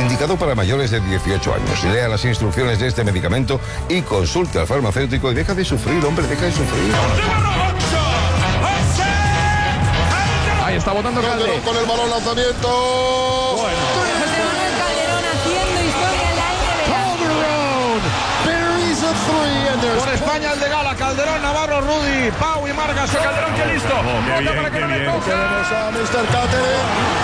indicado para mayores de 18 años. Lea las instrucciones de este medicamento y consulte al farmacéutico y deja de sufrir, hombre, deja de sufrir. Ahí está botando Calderón con el balón, lanzamiento. Bueno. José Manuel Calderón haciendo historia en la NBA. Por España el de Gala, Calderón, Navarro, Rudy, Pau y Margas. Calderón, que listo. Qué bien, para que qué no le bien. Tenemos a Mr. Cáceres.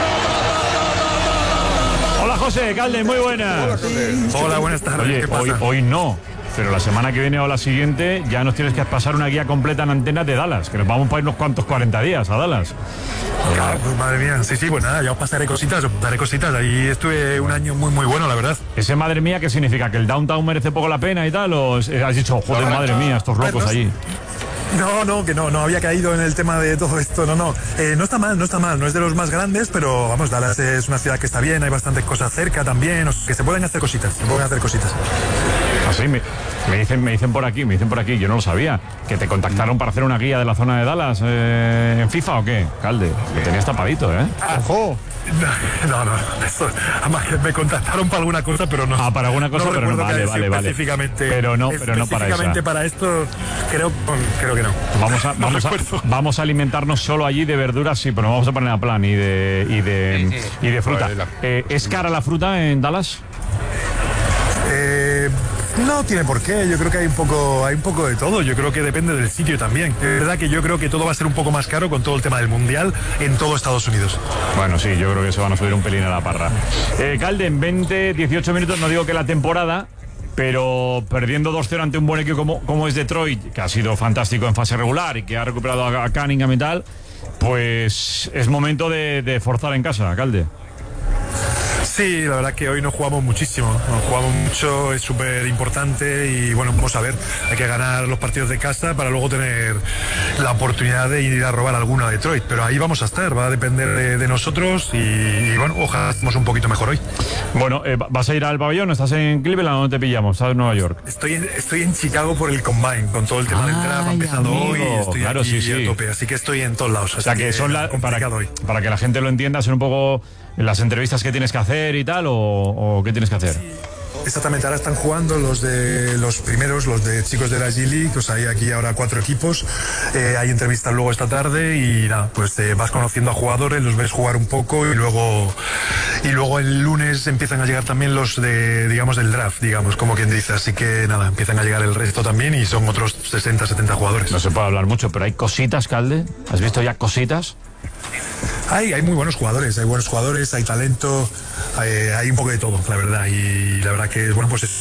Hola José, Calde, muy buenas. Hola, buenas tardes. Oye, ¿Qué pasa? hoy no, pero la semana que viene o la siguiente ya nos tienes que pasar una guía completa en antenas de Dallas, que nos vamos para ir unos cuantos 40 días a Dallas. Claro, pues madre mía. Sí, pues nada, ya os pasaré cositas, Ahí estuve un año muy, muy bueno, la verdad. Ese madre mía, ¿qué significa? ¿Que el downtown merece poco la pena y tal? ¿O has dicho, joder, madre mía, estos locos allí? No había caído en el tema de todo esto, no está mal, no es de los más grandes, pero vamos, Dallas es una ciudad que está bien, hay bastantes cosas cerca también, que se pueden hacer cositas, Así me dicen por aquí, yo no lo sabía, que te contactaron para hacer una guía de la zona de Dallas en FIFA o qué, Calde, que tenías tapadito, ¡Ojo! No, eso, además que me contactaron para alguna cosa, pero no. Para alguna cosa, pero no, vale. Específicamente, pero no para esa. Para esto, creo que no. Vamos a alimentarnos solo allí de verduras, sí, pero no vamos a poner a plan y de fruta. ¿Es cara la fruta en Dallas? No tiene por qué, yo creo que hay un poco de todo, yo creo que depende del sitio también. Es verdad que yo creo que todo va a ser un poco más caro con todo el tema del Mundial en todo Estados Unidos. Bueno, sí, yo creo que se van a subir un pelín a la parra. Calde, en 18 minutos, no digo que la temporada, pero perdiendo 2-0 ante un buen equipo como es Detroit, que ha sido fantástico en fase regular y que ha recuperado a Cunningham y tal, pues es momento de forzar en casa, Calde. Sí, la verdad que hoy nos jugamos muchísimo, es súper importante y bueno, vamos a ver, hay que ganar los partidos de casa para luego tener la oportunidad de ir a robar alguno a Detroit, pero ahí vamos a estar, va a depender de nosotros y bueno, ojalá estemos un poquito mejor hoy. Bueno, ¿vas a ir al pabellón? ¿Estás en Cleveland o no te pillamos? ¿Estás en Nueva York? Estoy en Chicago por el Combine, con todo el tema del draft, ha empezado hoy y estoy claro, aquí sí. a tope, así que estoy en todos lados. O sea, que son para que la gente lo entienda, son un poco las entrevistas que tienes que hacer y tal, o qué tienes que hacer. Sí. Exactamente, ahora están jugando los primeros, los de chicos de la G-League, pues hay aquí ahora 4 equipos, hay entrevistas luego esta tarde y nada, pues vas conociendo a jugadores, los ves jugar un poco y luego el lunes empiezan a llegar también los del draft, como quien dice, así que nada, empiezan a llegar el resto también y son otros 60, 70 jugadores. No se puede hablar mucho, pero hay cositas, Calde, ¿has visto ya cositas? Hay muy buenos jugadores, hay talento, hay un poco de todo, la verdad, y la verdad que, bueno, pues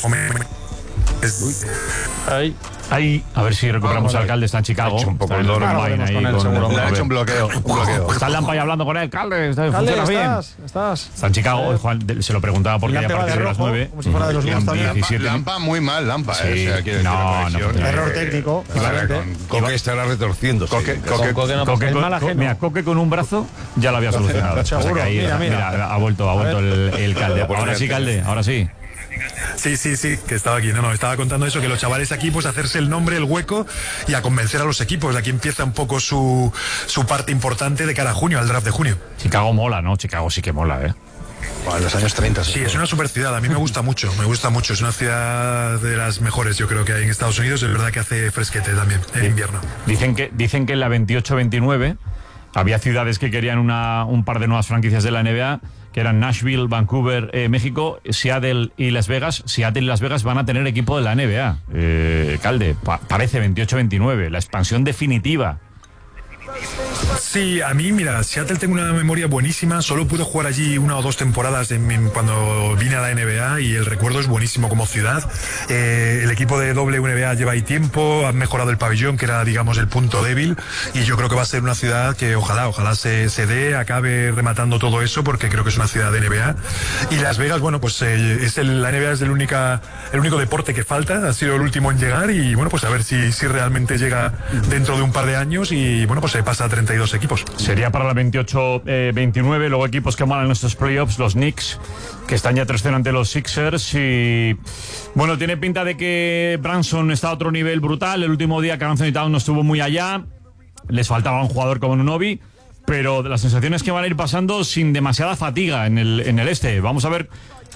Ahí, a ver si recuperamos al Calde, está en Chicago. Ha hecho un poco el Combine ahí le ha hecho un bloqueo. Está el Lampa ahí hablando con él. Calde, funciona bien. Estás. Está en Chicago, Juan se lo preguntaba porque ya a partir de las 9. Como si fuera de los míos también. Lampa muy mal, Lampa. Sí, Error técnico. Coque estará retorciéndose. Mira, Coque con un brazo ya lo había solucionado. Seguro. Mira, ha vuelto el Calde. Ahora sí, Calde, ahora sí. Sí, que estaba aquí. Estaba contando eso, que los chavales aquí, pues hacerse el nombre, el hueco y a convencer a los equipos. Aquí empieza un poco su parte importante de cara a junio, al draft de junio. Chicago mola, ¿no? Chicago sí que mola, Bueno, en los años 30. Sí, es una super ciudad. A mí me gusta mucho. Es una ciudad de las mejores, yo creo, que hay en Estados Unidos. Es verdad que hace fresquete también en invierno. Dicen que en la 28-29 había ciudades que querían un par de nuevas franquicias de la NBA, que eran Nashville, Vancouver, México, Seattle y Las Vegas. Seattle y Las Vegas van a tener equipo de la NBA. Calde, parece 28-29, la expansión definitiva. Sí, a mí, mira, Seattle tengo una memoria buenísima. Solo pude jugar allí 1 o 2 temporadas cuando vine a la NBA y el recuerdo es buenísimo como ciudad. El equipo de WNBA lleva ahí tiempo, han mejorado el pabellón, que era, el punto débil, y yo creo que va a ser una ciudad que ojalá se dé, acabe rematando todo eso, porque creo que es una ciudad de NBA. Y Las Vegas, bueno, pues la NBA es el único deporte que falta, ha sido el último en llegar y bueno, pues a ver si realmente llega dentro de un par de años y bueno, pues se pasa a 32 equipos. Sería para la 28-29, luego equipos que malan nuestros playoffs, los Knicks, que están ya 3-0 ante los Sixers y bueno, tiene pinta de que Branson está a otro nivel brutal. El último día que Anthony Towns no estuvo muy allá, les faltaba un jugador como Nunobi, pero la sensación es que van a ir pasando sin demasiada fatiga en el este. Vamos a ver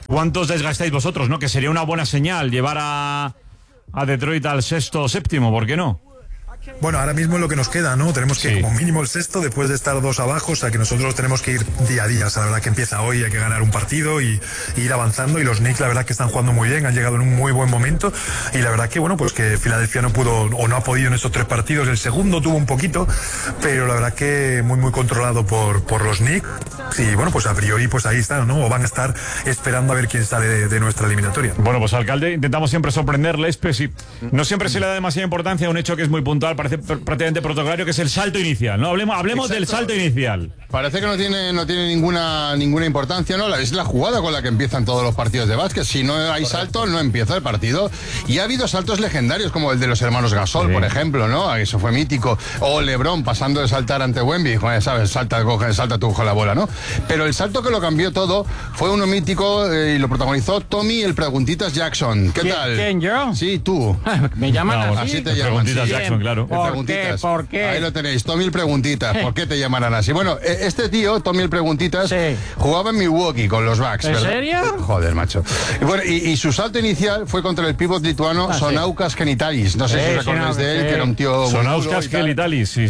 ¿Cuántos desgastáis vosotros, no? Que sería una buena señal llevar a Detroit al 6º o 7º, ¿por qué no? Bueno, ahora mismo es lo que nos queda, ¿no? Tenemos que como mínimo el 6º después de estar 2 abajo, o sea que nosotros tenemos que ir día a día. O sea, la verdad que empieza hoy, hay que ganar un partido y ir avanzando, y los Knicks la verdad que están jugando muy bien, han llegado en un muy buen momento, y la verdad que bueno, pues que Filadelfia no pudo o no ha podido en estos 3 partidos. El segundo tuvo un poquito, pero la verdad que muy controlado por los Knicks, y bueno, pues a priori pues ahí están, ¿no? O van a estar esperando a ver quién sale de nuestra eliminatoria. Bueno, pues alcalde, intentamos siempre sorprenderles, pero sí, no siempre se le da demasiada importancia a un hecho que es muy puntual, parece prácticamente protocolario, que es el salto inicial, ¿no? Hablemos del salto inicial. Parece que no tiene ninguna importancia, ¿no? Es la jugada con la que empiezan todos los partidos de básquet. Si no hay salto, no empieza el partido. Y ha habido saltos legendarios, como el de los hermanos Gasol, por ejemplo, ¿no? Eso fue mítico. O LeBron pasando de saltar ante Wemby, joder, ¿sabes? Salta tú con la bola, ¿no? Pero el salto que lo cambió todo fue uno mítico y lo protagonizó Tommy el Preguntitas Jackson. ¿Qué tal? ¿Quién, yo? Sí, tú. Me llaman así. Así te llaman. Preguntitas Jackson, claro. ¿Por qué? Ahí lo tenéis, Tommy el Preguntitas. ¿Por qué te llamarán así? Bueno, este tío, Tommy el Preguntitas, jugaba en Milwaukee con los Bucks. ¿En serio? Joder, macho. Y bueno, y su salto inicial fue contra el pivot lituano Sonaukas Genitalis. No sé si os acordáis de él, que era un tío... Sonaukas Genitalis, sí.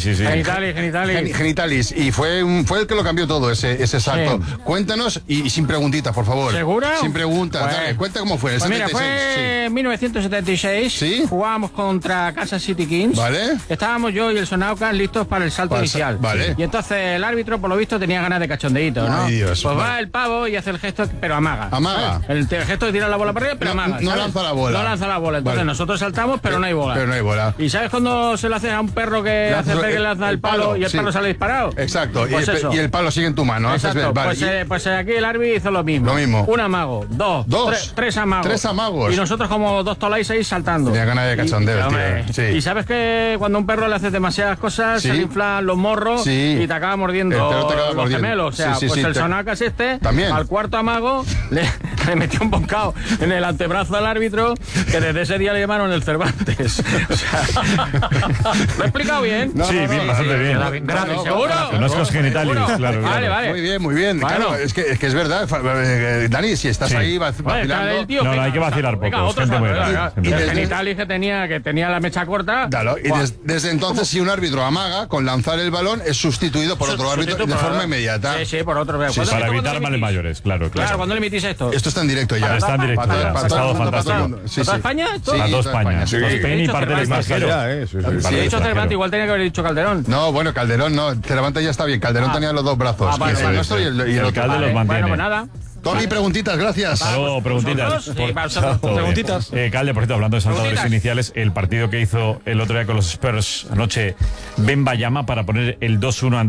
Genitalis. Y fue el que lo cambió todo, ese salto. Sí. Cuéntanos, y sin preguntitas, por favor. ¿Seguro? Sin preguntas. Pues, dale, cuenta cómo fue. El pues 76. mira, fue en 1976. ¿Sí? Jugábamos contra Kansas City Kings. Vale. Estábamos yo y el Sonaukas listos para el salto inicial. Vale. Y entonces el árbitro, por lo visto, tenía ganas de cachondeíto, ¿no? Ay, Dios, pues vale. va el pavo y hace el gesto, pero amaga. Amaga. El gesto de tirar la bola para arriba, pero amaga. No ¿sabes? lanza la bola. No lanza la bola. Entonces Vale. nosotros saltamos, pero no hay bola. Pero no hay bola. ¿Y sabes cuando se lo haces a un perro que hace que lanza el palo y el palo sale disparado? Exacto. Pues eso. Y el palo sigue en tu mano. Exacto. Vale. Pues aquí el árbitro hizo lo mismo. Lo mismo. Un amago, tres amagos. 3 amagos. Y nosotros como 2 tolais ahí saltando. Tenía ganas de cachondeo, tío. Sí. Y sabes que cuando a un perro le haces demasiadas cosas, Sí. se le inflan los morros Sí. y te acaba mordiendo El perro te acaba los mordiendo. gemelos. O sea, Sí, pues el te- Sonaukas También. al cuarto amago le metió un boncao en el antebrazo al árbitro, que desde ese día le llamaron el Cervantes. O sea, ¿lo he explicado bien? No, Sí, bien, bastante bien. Gracias, ¿seguro? Conozcos genitalis, ¿Seguro? claro. Vale. Muy bien. Bueno. Claro, es que es verdad. Dani, si estás Sí. ahí Vale, vacilando... el tío No, que- hay que vacilar venga, poco, otro gente muy salto, grande, venga. gente muy El grande. genitalis que tenía la mecha corta. Claro, y desde entonces, si un árbitro amaga, con lanzar el balón es sustituido por otro árbitro de forma inmediata. Sí, por otro. Sí, Para evitar males mayores, claro. Claro, ¿cuándo le emitís esto? Esto está en directo ya. Está en directo Para ya. todo- Ha para todo estado el mundo, para todo el fantástico. mundo. Sí, ¿Toda sí. España? Sí, A dos toda España. Sí. Spain y Dicho parte del Cervantes. extranjero. Ya, Parte sí. Si del he dicho extranjero. Cervantes, igual tenía que haber dicho Calderón. No, bueno, Calderón no. Cervantes ya está bien. Calderón tenía los 2 brazos. Ah, vale, que es el vale, nuestro y el El otro. alcalde los mantiene. Bueno, pues nada. Tommy, preguntitas, gracias. Hasta luego, preguntitas. ¿Vosotros? Sí, para vosotros. Todo bien. Preguntitas. Calde, por cierto, hablando de saltadores Preguntitas. iniciales, el partido que hizo el otro día con los Spurs anoche, Wembanyama, para poner el 2-1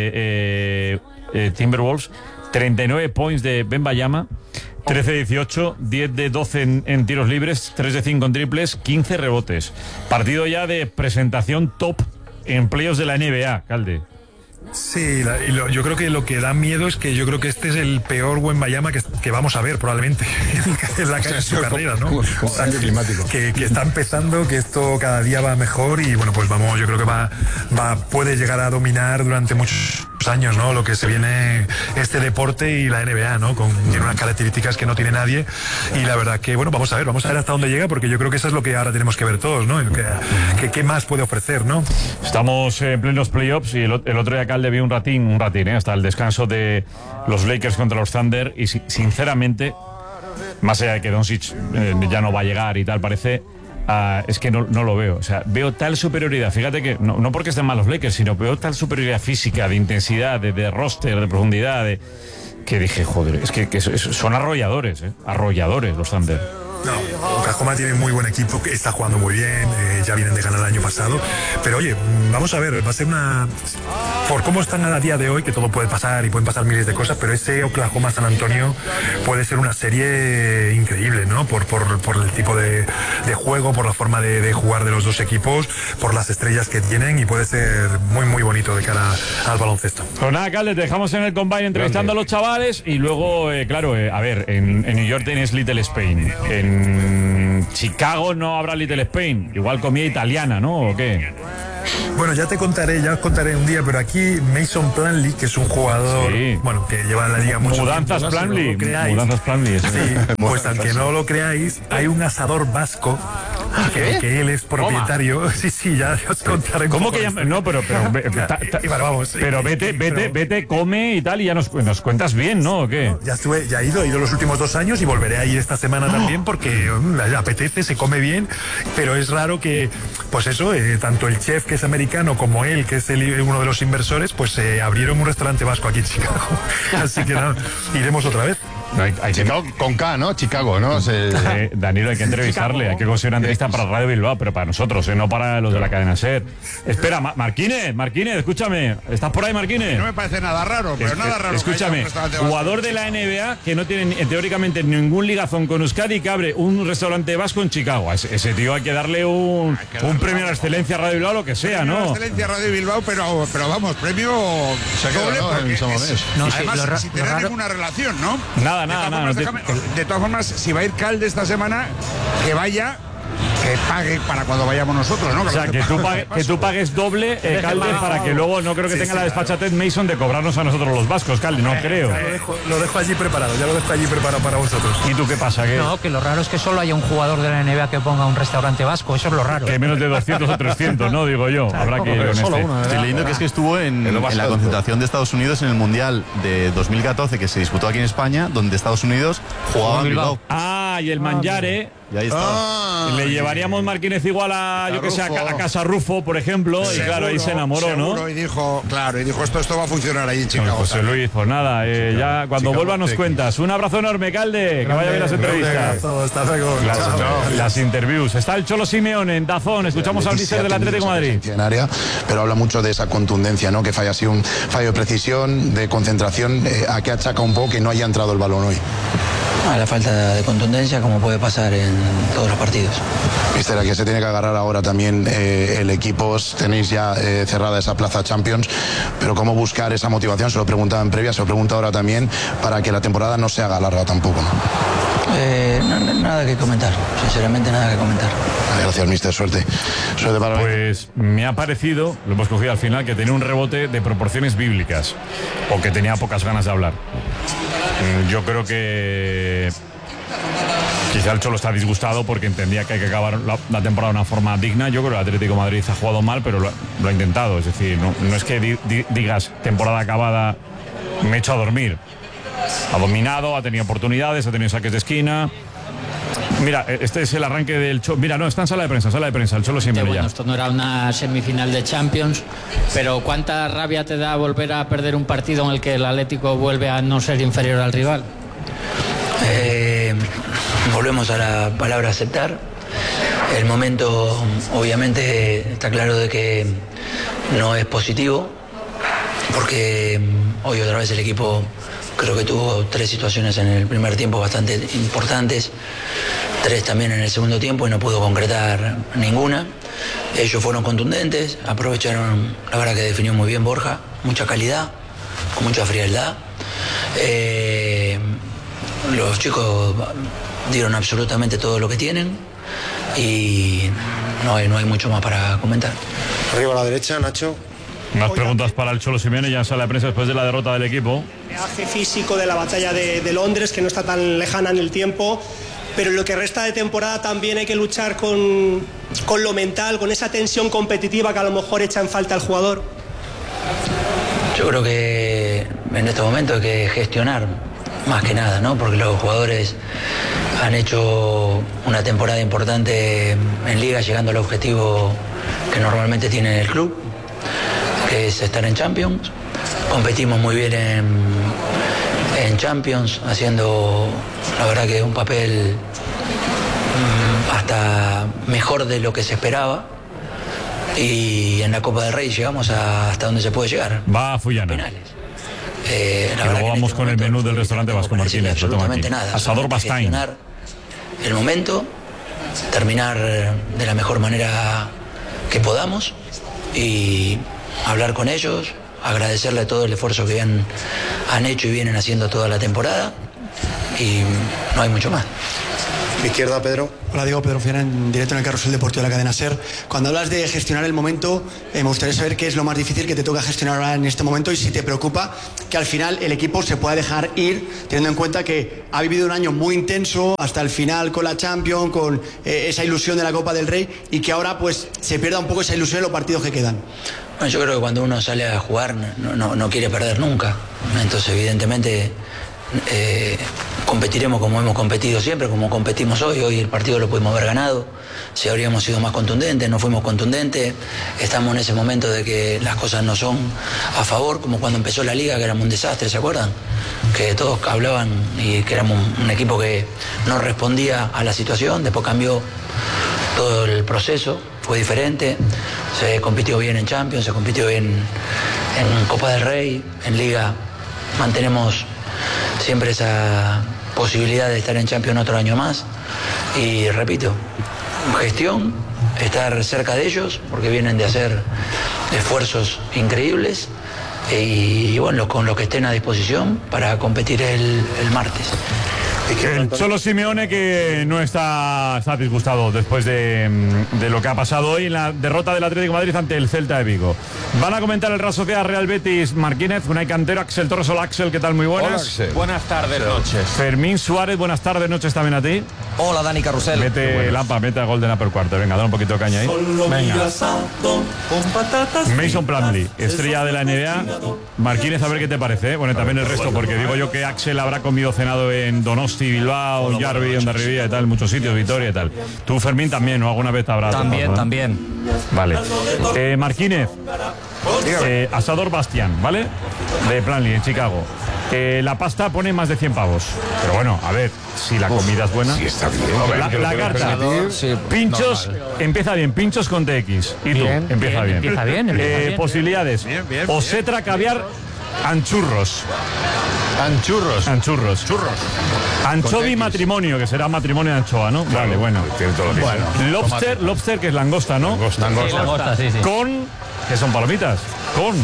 ante Timberwolves, 39 points de Wembanyama, 13-18, 10 de 12 en tiros libres, 3 de 5 en triples, 15 rebotes. Partido ya de presentación top en playoffs de la NBA, Calde. Sí, yo creo que lo que da miedo es que yo creo que este es el peor Wembanyama que vamos a ver probablemente en su carrera, ¿no? Como cambio climático. Que está empezando, que esto cada día va mejor y bueno, pues vamos, yo creo que puede llegar a dominar durante muchos años, ¿no? Lo que se viene este deporte y la NBA, ¿no? Tiene unas características que no tiene nadie y la verdad que, bueno, vamos a ver hasta dónde llega porque yo creo que eso es lo que ahora tenemos que ver todos, ¿no? ¿Qué más puede ofrecer, ¿no? Estamos en plenos playoffs y el otro día Calde vi un ratín, hasta el descanso de los Lakers contra los Thunder y sinceramente, más allá de que Doncic ya no va a llegar y tal, parece, es que no lo veo. O sea, veo tal superioridad, fíjate que no porque estén mal los Lakers, sino veo tal superioridad física, de intensidad, de roster, de profundidad, que dije, joder, es que son arrolladores, arrolladores los Thunder. No, Oklahoma tiene muy buen equipo, que está jugando muy bien, ya vienen de ganar el año pasado, pero oye, vamos a ver, va a ser por cómo están a día de hoy, que todo puede pasar y pueden pasar miles de cosas, pero ese Oklahoma-San Antonio puede ser una serie increíble, ¿no? Por el tipo de juego, por la forma de jugar de los dos equipos, por las estrellas que tienen y puede ser muy, muy bonito de cara al baloncesto. Pues nada, Calde, te dejamos en el Combine entrevistando a los chavales y luego, claro, a ver, en New York tienes Little Spain, en Chicago no habrá Little Spain, igual comida italiana, ¿no? ¿O qué? Bueno, ya os contaré un día, pero aquí Mason Plumlee, que es un jugador, bueno, que lleva en la liga mucho Mudanzas tiempo, Plumlee, Mudanzas Plumlee. Sí, pues aunque no lo creáis, hay un asador vasco que él es propietario. Sí, ya os contaré. ¿Cómo que llama? No, pero vete, come y tal, y ya nos cuentas bien, ¿no? ¿O qué? Ya he ido los últimos 2 años y volveré a ir esta semana también porque apetece, se come bien, pero es raro que, pues eso, tanto el chef, que es americano, como él, que es uno de los inversores, pues abrieron un restaurante vasco aquí en Chicago. Así que nada, iremos otra vez. Chicago con K, ¿no? Chicago, ¿no? Danilo, hay que entrevistarle, hay que conseguir una entrevista para Radio Bilbao, pero para nosotros, no para los de la cadena SER. Espera, Marquínez, escúchame. ¿Estás por ahí, Marquínez? No me parece nada raro, pero nada raro. Escúchame, jugador de la NBA que no tiene teóricamente ningún ligazón con Euskadi, que abre un restaurante vasco en Chicago. Ese tío hay que darle un premio a la excelencia a Radio Bilbao, lo que sea, ¿no? Excelencia a Radio Bilbao, pero vamos, premio doble, además, sin tener ninguna relación, ¿no? Nada. De todas formas, si va a ir Calde esta semana, que vaya, que pague para cuando vayamos nosotros, ¿no? O sea, que tú pagues doble, Calde, para que luego no creo que tenga la desfachatez Mason de cobrarnos a nosotros los vascos, Calde, no creo. Lo dejo allí preparado, para vosotros. ¿Y tú qué pasa? No, que lo raro es que solo haya un jugador de la NBA que ponga un restaurante vasco, eso es lo raro. Que menos de 200 o 300, ¿no? Digo yo, habrá que ir con solo uno, estoy leyendo que es que estuvo en la concentración de Estados Unidos en el Mundial de 2014 que se disputó aquí en España, donde Estados Unidos jugaba en Bilbao. Y el Mangiare. Y ahí está. Le llevaríamos Marquínez igual a, yo que sé, a Casa Rufo, por ejemplo, y claro, ahí se enamoró, ¿no? Y dijo, esto va a funcionar ahí en Chicago. Bueno, José Luis, pues nada, ya cuando vuelva nos cuentas. Un abrazo enorme, Calde, que vaya bien las entrevistas. Hasta luego. Las interviews. Está el Cholo Simeone en Dazón, escuchamos al míster del Atlético de Madrid. Pero habla mucho de esa contundencia, ¿no? Que falla así un fallo de precisión, de concentración, a que achaca un poco que no haya entrado el balón hoy. A la falta de contundencia, como puede pasar en todos los partidos. Mister, aquí se tiene que agarrar ahora también el equipo. Tenéis ya cerrada esa plaza Champions, pero cómo buscar esa motivación, se lo preguntaba en previa, se lo pregunta ahora también, para que la temporada no se haga larga tampoco, ¿no? Nada que comentar, sinceramente nada que comentar. Gracias, mister, suerte para Pues me ha parecido, lo hemos cogido al final, que tenía un rebote de proporciones bíblicas, o que tenía pocas ganas de hablar. Yo creo que quizá el Cholo está disgustado porque entendía que hay que acabar la temporada de una forma digna. Yo creo que el Atlético de Madrid ha jugado mal, pero lo ha intentado. Es decir, no es que digas temporada acabada, me he hecho a dormir. Ha dominado, ha tenido oportunidades, ha tenido saques de esquina. Mira, este es el arranque del Cholo. Mira, no, está en sala de prensa, el Cholo Simeone ya. Esto no era una semifinal de Champions, pero ¿cuánta rabia te da volver a perder un partido en el que el Atlético vuelve a no ser inferior al rival? Volvemos a la palabra aceptar. El momento, obviamente, está claro de que no es positivo, porque hoy otra vez el equipo creo que tuvo 3 situaciones en el primer tiempo bastante importantes, 3 también en el segundo tiempo y no pudo concretar ninguna. Ellos fueron contundentes, aprovecharon, la verdad que definió muy bien Borja, mucha calidad, con mucha frialdad. Los chicos dieron absolutamente todo lo que tienen y no hay mucho más para comentar. Arriba a la derecha, Nacho. Más preguntas para el Cholo Simeone ya en sala de prensa después de la derrota del equipo. El viaje físico de la batalla de Londres, que no está tan lejana en el tiempo, pero en lo que resta de temporada también hay que luchar con lo mental, con esa tensión competitiva que a lo mejor echa en falta el jugador. Yo creo que en este momento hay que gestionar más que nada, ¿no? Porque los jugadores han hecho una temporada importante en Liga, llegando al objetivo que normalmente tiene el club, que es estar en Champions. Competimos muy bien en Champions, haciendo la verdad que un papel hasta mejor de lo que se esperaba. Y en la Copa del Rey llegamos hasta donde se puede llegar. Va a Fullana. Penales. Luego vamos con el menú del restaurante Vasco Martínez. Absolutamente nada. Asador Bastain. El momento, terminar de la mejor manera que podamos y hablar con ellos, agradecerle todo el esfuerzo que han hecho y vienen haciendo toda la temporada y no hay mucho más. Mi izquierda, Pedro. Hola, Diego, Pedro Fiera, en directo en el Carrusel Deportivo de la cadena SER. Cuando hablas de gestionar el momento, me gustaría saber qué es lo más difícil que te toca gestionar ahora en este momento y si te preocupa que al final el equipo se pueda dejar ir, teniendo en cuenta que ha vivido un año muy intenso hasta el final con la Champions, con esa ilusión de la Copa del Rey, y que ahora pues se pierda un poco esa ilusión en los partidos que quedan. Bueno, yo creo que cuando uno sale a jugar no quiere perder nunca. Entonces, evidentemente, competiremos como hemos competido siempre, como competimos hoy. Hoy el partido lo pudimos haber ganado. Si habríamos sido más contundentes, no fuimos contundentes. Estamos en ese momento de que las cosas no son a favor, como cuando empezó la liga, que éramos un desastre, ¿se acuerdan? Que todos hablaban y que éramos un equipo que no respondía a la situación. Después cambió todo el proceso, fue diferente. Se compitió bien en Champions, se compitió bien en Copa del Rey, en Liga. Mantenemos siempre esa posibilidad de estar en Champions otro año más. Y repito, gestión, estar cerca de ellos, porque vienen de hacer esfuerzos increíbles. Y bueno, con lo que estén a disposición para competir el martes. El Cholo Simeone, que no está disgustado después de lo que ha pasado hoy en la derrota del Atlético de Madrid ante el Celta de Vigo. Van a comentar el Real Sociedad Real Betis Marquínez, Unai Cantero, Axel Torres. Hola, Axel, ¿qué tal? Muy buenas. Hola, Axel. Buenas tardes, noches. Fermín Suárez, buenas tardes, noches también a ti. Hola, Dani Carrusel. Mete Lampa, mete a Golden Upper Quarter. Venga, da un poquito de caña ahí. Venga. Mason Plumlee, estrella de la NBA. Marquínez, a ver qué te parece, ¿eh? Bueno, y también el resto, porque digo yo que Axel habrá comido cenado en Donosti, Bilbao, Jarvi, Hondarribía y tal, muchos sitios, Vitoria y tal. Tú, Fermín, también, ¿no? ¿Alguna vez te habrá También, tocado, ¿no? también. Vale. Marquínez, Asador Bastián, ¿vale? De Plumlee, en Chicago. La pasta pone más de 100 pavos. Pero bueno, a ver, si la comida es buena. Sí, está bien. La carta, pinchos, empieza bien, pinchos con TX. Y Bien, tú, empieza bien. empieza bien. Posibilidades. Osetra, caviar, anchurros. Anchurros. Anchovy matrimonio, que será matrimonio de anchoa, ¿no? Claro, vale, bueno. tiene todo lo que Bueno. Lobster, que es langosta, ¿no? Langosta, sí. Con, que son palomitas. Con.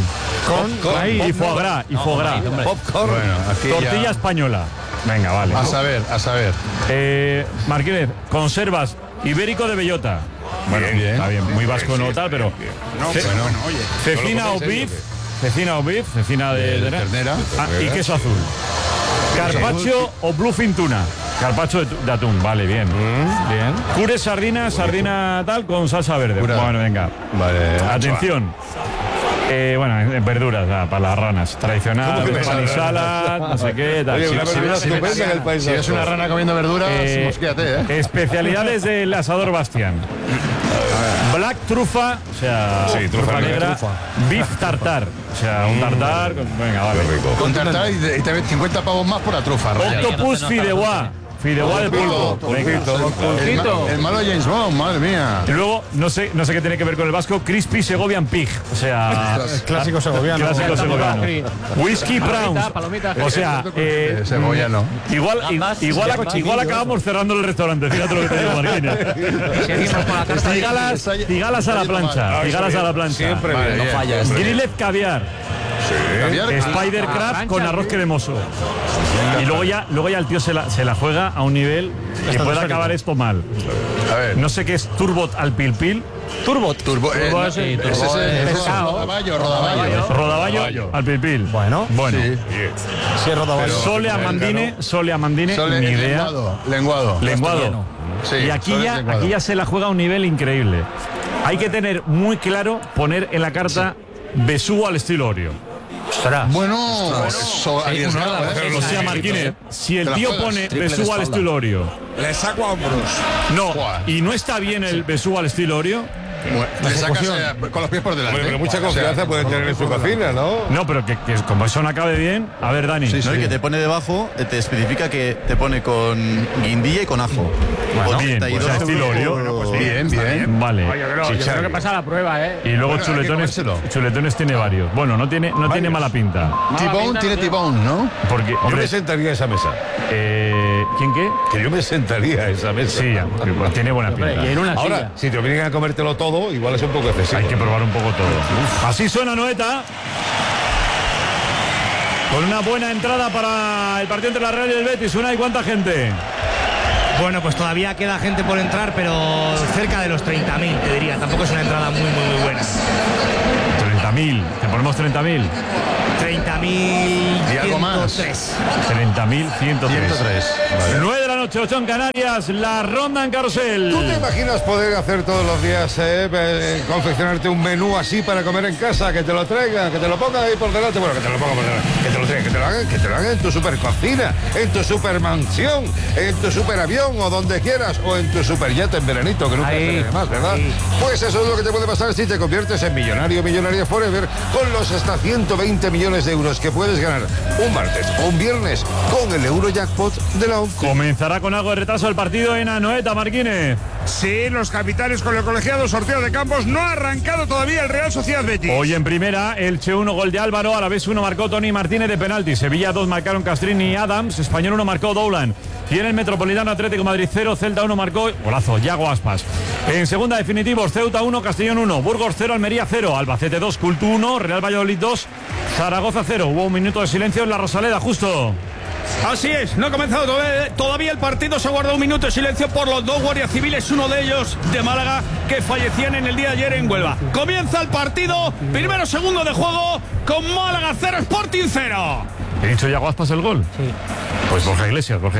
Y foie gras. Popcorn. Bueno, aquí Tortilla ya. española. Venga, vale. A saber. Marquínez, conservas ibérico de bellota. Bueno, Bien. está bien, muy vasco no tal, pero. Oye. Cecina o beef. Cecina de ternera. Y queso azul. Carpaccio o bluefin tuna. Carpaccio de atún, vale, bien. Bien. Cure sardina tal con salsa verde. Cura. Bueno, venga. Vale. Atención. Bueno, verduras para las ranas. Tradicional, pan y salad, no sé qué. Tal. Oye, una verdura estupenda en el País Si es Vasco. una rana comiendo verduras, mosquéate, ¿eh? Especialidades del asador Bastián. Black trufa, o sea, Sí, trufa negra. trufa. Beef tartar, o sea, un tartar. Venga, vale. Con tartar y te ves 50 pavos más por la trufa. Raya. Octopus fideuá. Fideuá de pulpo. Venga. El malo James Bond, madre mía. Y luego, no sé qué tiene que ver con el vasco, Crispy Segovian Pig. O sea, Clásico segoviano. Clásico segoviano. Whisky Browns. O sea, Segoviano. igual acabamos cerrando el restaurante. Fíjate lo que te digo, Marquínez. Cigalas a la plancha. Cigalas a la plancha. Siempre bien. No fallas. Grilled caviar. Spider Crab con arroz cremoso. Y luego ya el tío se la juega a un nivel que puede acabar esto mal. A ver. No sé qué es turbot al pilpil. Turbo, sí, ese es pescado. rodaballo. Al pilpil. Bueno. Sí, rodaballo. Sole a Mandine, ni idea. Lenguado. Sí, Y aquí ya se la juega a un nivel increíble. Hay que tener muy claro poner en la carta besugo al estilo Orio. Bueno, eso arriesgado, Pero lo sea Marquínez, si el Te la tío juegas. pone Triple besugo al espalda. estilo Orio, Le saco a hombros. no, y no está bien el besugo al estilo Orio, Le sacas con los pies por delante. Pero mucha confianza puede tener en su cocina, ¿no? no, pero que como eso no acabe bien, a ver, Dani. No, el que te pone debajo te especifica que te pone con guindilla y con ajo. Bueno, bien, o sea, estilo Orio. Bien. Vale. Yo creo que pasa la prueba, ¿eh? Y luego Bueno, hay que chuletones tiene varios. Bueno, no tiene mala pinta. T-Bone tiene T-Bone, ¿no? Porque, Yo hombre, me sentaría a esa mesa. ¿quién qué? Que yo me sentaría a esa mesa. Sí, tiene buena pinta. Y en una Ahora, silla. si te obligan a comértelo todo, igual es un poco excesivo. Hay que probar un poco todo. Así suena Noeta. Con una buena entrada para el partido entre la Real y el Betis. ¿Y cuánta gente? Bueno, pues todavía queda gente por entrar, pero cerca de los 30.000, te diría. Tampoco es una entrada muy buena. 30.000, te ponemos 30.000. 30.000 y algo más. 30.103. 9 de la noche, 8 en Canarias, la ronda en Carrusel. ¿Tú te imaginas poder hacer todos los días, confeccionarte un menú así para comer en casa, que te lo traigan, que te lo pongan ahí por delante? Bueno, que te lo pongan por delante, que te lo traigan, que te lo hagan en tu supercocina, en tu supermansión, en tu superavión o donde quieras, o en tu superjet en veranito, que nunca te más, ¿verdad? Sí. Pues eso es lo que te puede pasar si te conviertes en millonaria forever con los hasta 120 millones de euros que puedes ganar un martes o un viernes con el Eurojackpot de la ONCE. Comenzará con algo de retraso el partido en Anoeta, Marquines. Sí, los capitanes con el colegiado, sorteo de campos, no ha arrancado todavía el Real Sociedad Betis. Hoy en primera, Elche 1, gol de Álvaro, Alavés 1 marcó Tony Martínez de penalti, Sevilla 2 marcaron Castrini y Adams, Español 1 marcó Doulan. Y en el Metropolitano Atlético Madrid 0, Celta 1 marcó, golazo, Yago Aspas. En segunda definitivos, Ceuta 1, Castellón 1, Burgos 0, Almería 0, Albacete 2, Cultu 1, Real Valladolid 2, Zaragoza 0. Hubo un minuto de silencio en la Rosaleda, justo. Así es, no ha comenzado todavía el partido, se guarda un minuto de silencio por los dos guardias civiles, uno de ellos de Málaga, que fallecían en el día de ayer en Huelva. Comienza el partido, primero segundo de juego, con Málaga 0, Sporting 0. ¿He dicho Yago Aspas el gol? Sí. Pues Borja Iglesias, ¿no?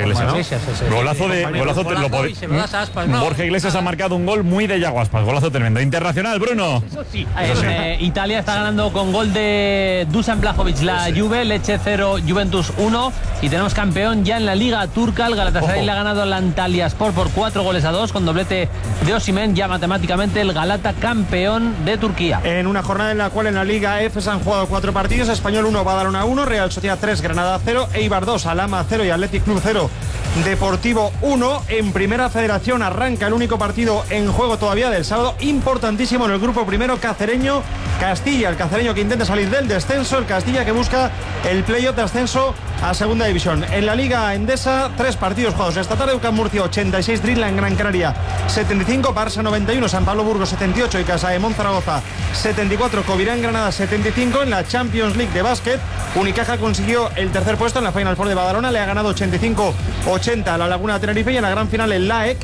Golazo de... Golazo te lo podéis... Borja Iglesias ha marcado un gol muy de Yago Aspas, golazo tremendo. Internacional, Bruno. Eso sí. Italia está ganando con gol de Dusan Blajovic la Juve, Lecce 0, Juventus 1. Y tenemos campeón ya en la Liga Turca. El Galatasaray le ha ganado al Antalyaspor por 4-2 con doblete de Osimhen. Ya matemáticamente el Galata campeón de Turquía. En una jornada en la cual en la Liga F se han jugado 4 partidos. Español 1, Badalona 1, Real Sociedad 3, Granada 0, Eibar 2, Alhama 0 y Athletic Club 0, Deportivo 1. En Primera Federación arranca el único partido en juego todavía del sábado, importantísimo en el grupo primero, Cacereño Castilla, el cacereño que intenta salir del descenso, el Castilla que busca el playoff de ascenso a segunda división. En la Liga Endesa, 3 partidos jugados esta tarde: UCAM Murcia 86, Dreamland Gran Canaria 75, Barça 91, San Pablo Burgos 78 y Casa de Monzaragoza 74, Covirán Granada 75. En la Champions League de básquet, Unicaja consiguió el tercer puesto en la Final Four de Badalona, le ha ganado 85-80 a la Laguna de Tenerife, y en la gran final el AEK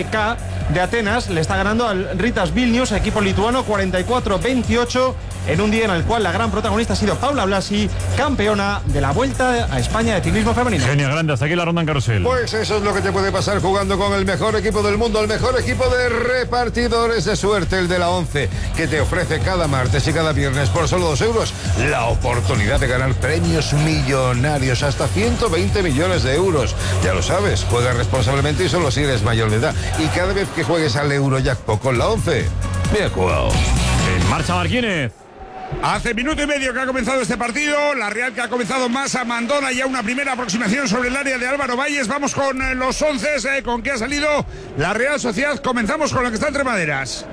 de Atenas le está ganando al Ritas Vilnius, equipo lituano, 44-28, en un día en el cual la gran protagonista ha sido Paula Blasi, campeona de la Vuelta a España de ciclismo femenino. Genial, grande, hasta aquí la ronda en Carrusel. Pues eso es lo que te puede pasar jugando con el mejor equipo del mundo, el mejor equipo de repartidores de suerte, el de la ONCE, que te ofrece cada martes y cada viernes por solo 2 euros la oportunidad de ganar premios millonarios, hasta 120 millones de euros. Ya lo sabes, juega responsablemente y solo si eres mayor de edad. Y cada vez que juegues al Eurojackpot con la ONCE, bien jugado. En marcha, Marquínez. Hace minuto y medio que ha comenzado este partido, la Real que ha comenzado más abandona ya una primera aproximación sobre el área de Álvaro Valles. Vamos con los 11, con que ha salido la Real Sociedad. Comenzamos con la que está entre maderas.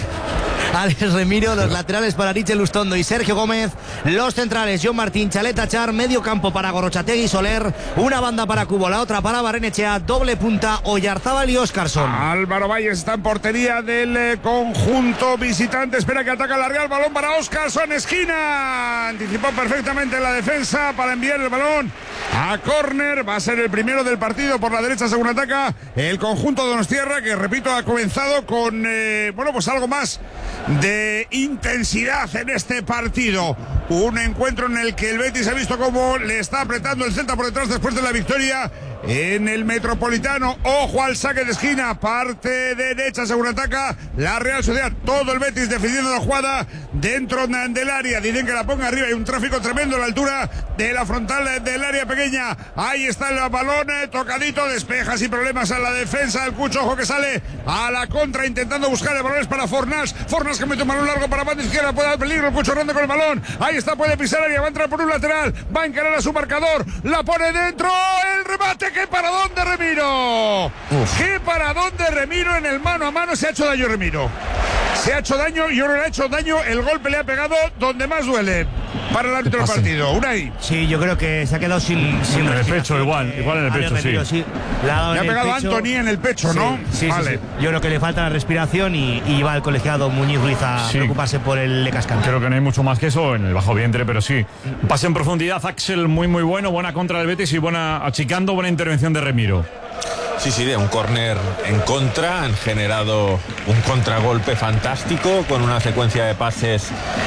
Alex Remiro, los laterales para Richel Lustondo y Sergio Gómez, los centrales John Martín, Chaleta Char, medio campo para Gorrochategui y Soler, una banda para Cubo, la otra para Barrenechea, doble punta Oyarzábal y Óscarson. Álvaro Valles está en portería del conjunto visitante, espera que ataca la Real, balón para Óscarson, esquina, anticipó perfectamente la defensa para enviar el balón a córner, va a ser el primero del partido por la derecha según ataca el conjunto de Donostierra, que repito ha comenzado con pues algo más de intensidad en este partido. Un encuentro en el que el Betis ha visto cómo le está apretando el Celta por detrás después de la victoria en el Metropolitano. Ojo al saque de esquina, parte derecha según ataca la Real Sociedad. Todo el Betis defendiendo la jugada dentro del área. Dicen que la ponga arriba, hay un tráfico tremendo a la altura de la frontal del área pequeña. Ahí está el balón tocadito, despeja sin problemas a la defensa del Cucho. Ojo que sale a la contra intentando buscar el balón para Fornás que mete un balón largo para banda izquierda, puede dar peligro el Cucho Hernández con el balón. Ahí está, puede pisar área, va a entrar por un lateral, va a encarar a su marcador, la pone dentro, el remate. ¡Qué paradón de Remiro! ¡Qué paradón de Remiro! En el mano a mano se ha hecho daño Remiro. Se ha hecho daño y ahora le ha hecho daño. El golpe le ha pegado donde más duele para el árbitro del partido. Unai. Sí, yo creo que se ha quedado sin en el pecho, igual en el pecho, Remiro, sí. Le ha pegado a Anthony en el pecho, ¿no? Sí, vale. Sí. Yo creo que le falta la respiración y va el colegiado Muñiz Ruiz a preocuparse por el Lecascante. Creo que no hay mucho más que eso en el bajo vientre, pero sí. Pase en profundidad, Axel, muy bueno, buena contra del Betis y buena achicando, buena intervención de Remiro. Sí, de un córner en contra, han generado un contragolpe fantástico con una secuencia de pases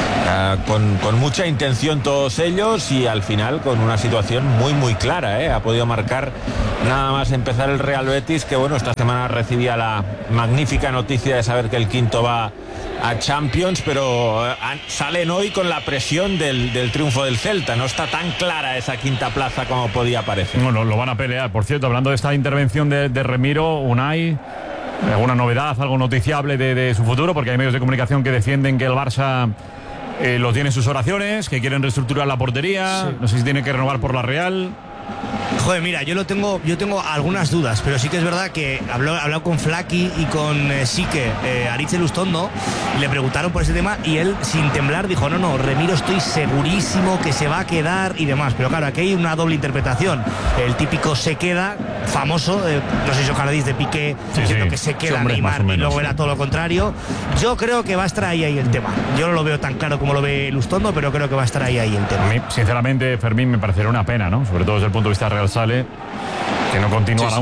con mucha intención todos ellos y al final con una situación muy clara, ha podido marcar nada más empezar el Real Betis, que bueno, esta semana recibía la magnífica noticia de saber que el quinto va a Champions, pero salen hoy con la presión del triunfo del Celta. No está tan clara esa quinta plaza como podía parecer. Bueno, lo van a pelear. Por cierto, hablando de esta intervención de Remiro, Unai, ¿alguna novedad, algo noticiable de su futuro? Porque hay medios de comunicación que defienden que el Barça lo tiene en sus oraciones, que quieren reestructurar la portería, no sé si tiene que renovar por la Real. Joder, mira, yo tengo algunas dudas, pero sí que es verdad que he hablado con Flaki y con Sique, Aritz Lustondo, y le preguntaron por ese tema y él, sin temblar, dijo, no, Remiro estoy segurísimo que se va a quedar y demás. Pero claro, aquí hay una doble interpretación. El típico se queda, famoso, no sé si ojalá dice Piqué, diciendo que se queda Neymar y luego era todo lo contrario. Yo creo que va a estar ahí el tema. Yo no lo veo tan claro como lo ve Lustondo, pero creo que va a estar ahí el tema. A mí, sinceramente, Fermín, me parecería una pena, ¿no? Sobre todo desde el punto de vista Real Sale, que no continuará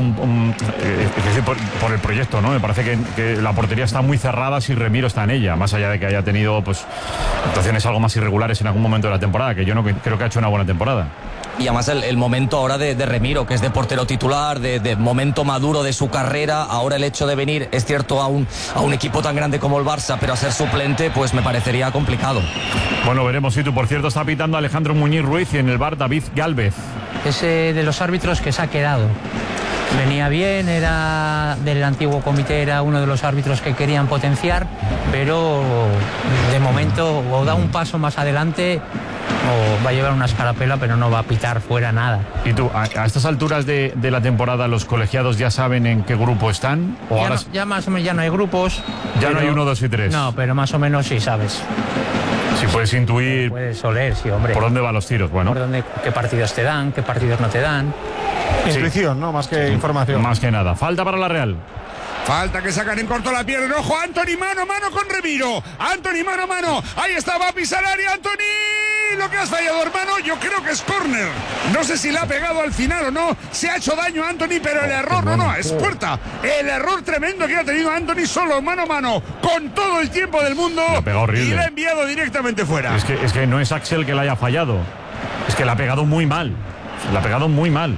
por el proyecto, ¿no? Me parece que la portería está muy cerrada si Remiro está en ella, más allá de que haya tenido pues actuaciones algo más irregulares en algún momento de la temporada, que yo no creo que ha hecho una buena temporada. Y además el momento ahora de Remiro, que es de portero titular, de momento maduro de su carrera, ahora el hecho de venir, es cierto, a un equipo tan grande como el Barça, pero a ser suplente, pues me parecería complicado. Bueno, veremos. Si tú, por cierto, está pitando Alejandro Muñiz Ruiz y en el VAR David Gálvez. Ese de los árbitros que se ha quedado. Venía bien, era del antiguo comité, era uno de los árbitros que querían potenciar, pero de momento o da un paso más adelante o va a llevar una escarapela, pero no va a pitar fuera nada. ¿Y tú, a estas alturas de la temporada, los colegiados ya saben en qué grupo están? ¿O ya, ahora... ya más o menos ya no hay grupos. Ya no hay 1, 2 y 3. No, pero más o menos sí sabes. Si puedes intuir. Puedes oler, sí, hombre. ¿Por dónde van los tiros? Bueno. ¿Qué partidos te dan? ¿Qué partidos no te dan? Intuición, ¿no? Más que información. Más que nada. Falta para la Real. Falta que sacan en corto la pierna. Ojo, Antony mano a mano con Remiro. Antony mano a mano. Ahí está, va a pisar área. Antony, lo que has fallado, hermano. Yo creo que es córner. No sé si le ha pegado al final o no. Se ha hecho daño a Antony, pero el error no, es puerta. El error tremendo que ha tenido Antony solo mano a mano con todo el tiempo del mundo. Le ha pegado horrible. Y le ha enviado directamente fuera. Es que no es Axel que le haya fallado. Es que le ha pegado muy mal. Le ha pegado muy mal.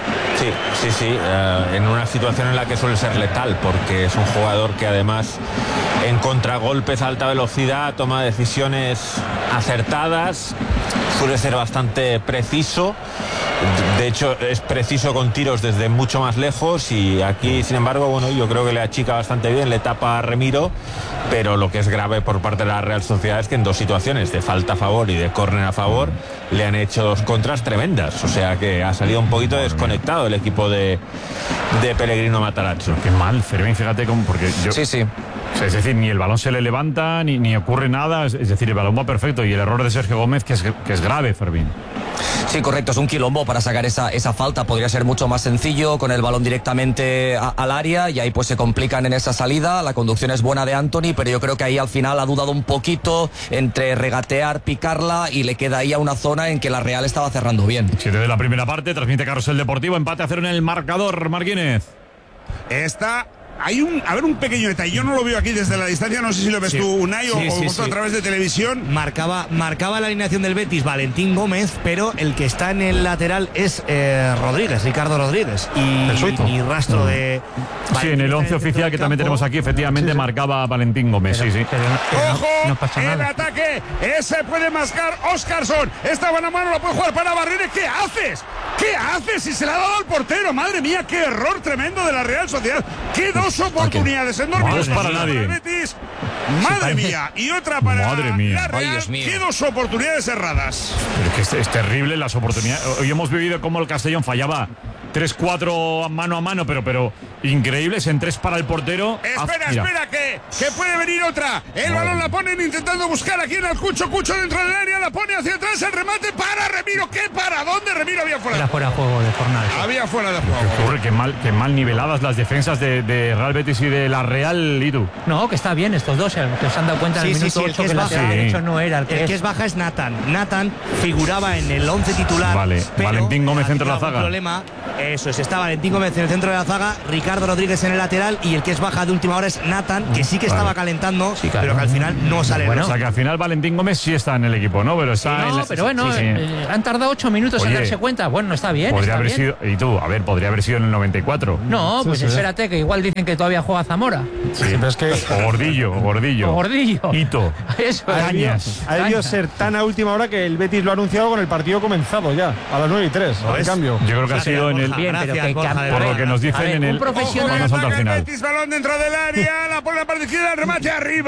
Sí, en una situación en la que suele ser letal, porque es un jugador que además en contragolpes a alta velocidad toma decisiones acertadas, suele ser bastante preciso, de hecho es preciso con tiros desde mucho más lejos y aquí sin embargo, bueno, yo creo que le achica bastante bien, le tapa a Remiro, pero lo que es grave por parte de la Real Sociedad es que en dos situaciones de falta a favor y de córner a favor le han hecho dos contras tremendas, o sea que ha salido un poquito desconectado el equipo de Pellegrino Matarazzo. Qué mal, Fermín, fíjate cómo, porque yo... Sí. Es decir, ni el balón se le levanta, ni ocurre nada, es decir, el balón va perfecto y el error de Sergio Gómez que es grave, Fermín. Sí, correcto, es un quilombo para sacar esa falta, podría ser mucho más sencillo con el balón directamente al área y ahí pues se complican en esa salida, la conducción es buena de Antony, pero yo creo que ahí al final ha dudado un poquito entre regatear, picarla y le queda ahí a una zona en que la Real estaba cerrando bien. 7 de la primera parte, transmite Carrusel Deportivo, empate a 0 en el marcador, Marquínez. Hay un pequeño detalle, yo no lo veo aquí desde la distancia, no sé si lo ves tú, Unai, o a través de televisión. Marcaba la alineación del Betis Valentín Gómez, pero el que está en el lateral es Ricardo Rodríguez. Y rastro de... Sí, en el 11 oficial que también tenemos aquí, efectivamente marcaba Valentín Gómez, sí. ¡Ojo! El ataque, ese puede mascar Óscarson. Esta buena mano la puede jugar para Barrera. ¿Qué haces? ¿Qué haces? Si se la ha dado al portero, madre mía, qué error tremendo de la Real Sociedad. ¡Qué dos oportunidades en 2 minutos para nadie! Betis. Madre mía, y otra para madre mía. la Real. ¡Qué dos oportunidades erradas! Pero es que es terrible las oportunidades. Hoy hemos vivido como el Castellón fallaba 3-4 mano a mano, pero increíbles en 3 para el portero. Espera, que puede venir otra. El balón la ponen intentando buscar aquí en el Cucho dentro del área, la pone hacia atrás, el remate para Remiro. ¿Qué para dónde? Remiro había fuera. Era fuera de juego de Fornal. Había fuera de juego. ¿Qué ocurre? Que mal niveladas las defensas de Real Betis y de la Real, Idu. No, que está bien estos dos, que se han dado cuenta en el minuto 8 que el lateral derecho no era el que es baja es Nathan. Nathan figuraba en el 11 titular. Vale, pero Valentín Gómez entre la zaga. Problema Eso es, está Valentín Gómez en el centro de la zaga, Ricardo Rodríguez en el lateral y el que es baja de última hora es Nathan, que sí que estaba calentando, pero que al final no sale. Bueno, o sea que al final Valentín Gómez sí está en el equipo, ¿no? Pero está en pero bueno, han tardado 8 minutos en darse cuenta. Bueno, está bien. Podría haber sido, y tú, a ver, podría haber sido en el 94. No, pues espérate, que igual dicen que todavía juega Zamora. Sí, pero es que... O Gordillo. Hito. Eso. Ha debido ser tan a última hora que el Betis lo ha anunciado con el partido comenzado ya, a las 9:03, al cambio. Yo creo que ha sido en el... Bien, pero que por lo que nos dicen en el... Un profesional... El Betis, balón dentro del área, la pone la parte izquierda, el remate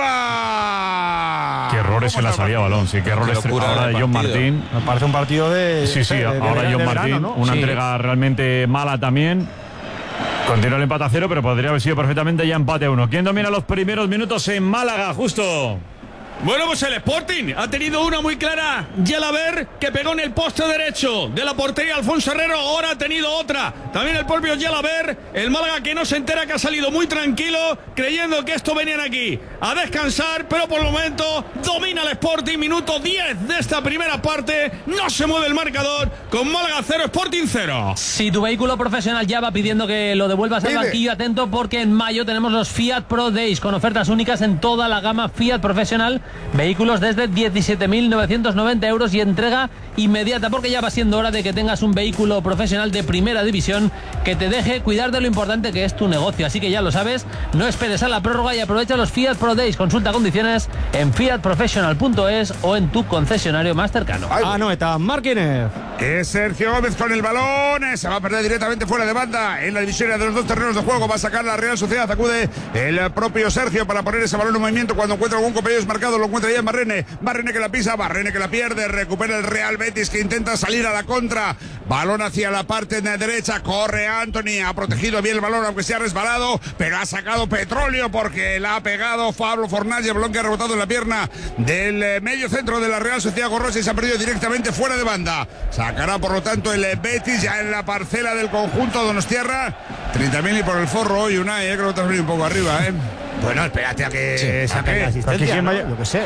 arriba. Qué errores en la salida de balón, sí, qué errores ahora de John Martín. Me parece un partido de... Sí, ahora John Martín, verano, ¿no? Una entrega realmente mala también. Continúa el empate a 0, pero podría haber sido perfectamente ya empate a 1. ¿Quién domina los primeros minutos en Málaga, Justo? Bueno, pues el Sporting ha tenido una muy clara. Yelaber, que pegó en el poste derecho de la portería Alfonso Herrero. Ahora ha tenido otra. También el propio Yelaber. El Málaga que no se entera, que ha salido muy tranquilo, creyendo que esto venían aquí a descansar. Pero por el momento domina el Sporting. Minuto 10 de esta primera parte. No se mueve el marcador con Málaga 0, Sporting 0. Si tu vehículo profesional ya va pidiendo que lo devuelvas al banquillo, atento porque en mayo tenemos los Fiat Pro Days con ofertas únicas en toda la gama Fiat profesional. Vehículos desde 17.990 euros y entrega inmediata, porque ya va siendo hora de que tengas un vehículo profesional de primera división que te deje cuidar de lo importante que es tu negocio. Así que ya lo sabes, no esperes a la prórroga y aprovecha los Fiat Pro Days. Consulta condiciones en fiatprofessional.es o en tu concesionario más cercano. Anoeta, Martínez. Es Sergio Gómez con el balón, se va a perder directamente fuera de banda en la división de los dos terrenos de juego. Va a sacar la Real Sociedad, acude el propio Sergio para poner ese balón en movimiento. Cuando encuentra algún compañero desmarcado, lo encuentra ya en Barrene que la pisa, Barrene que la pierde, recupera el Real Betis que intenta salir a la contra, balón hacia la parte de derecha, corre Anthony, ha protegido bien el balón aunque se ha resbalado, pero ha sacado petróleo porque la ha pegado Pablo Fornals, el balón que ha rebotado en la pierna del medio centro de la Real Sociedad Gorrosa y se ha perdido directamente fuera de banda. Sacará por lo tanto el Betis ya en la parcela del conjunto donostiarra. 30.000 y por el forro hoy Unai, creo que te has venido un poco arriba, Bueno, espérate a que saque la asistencia, ¿no? Yo qué sé.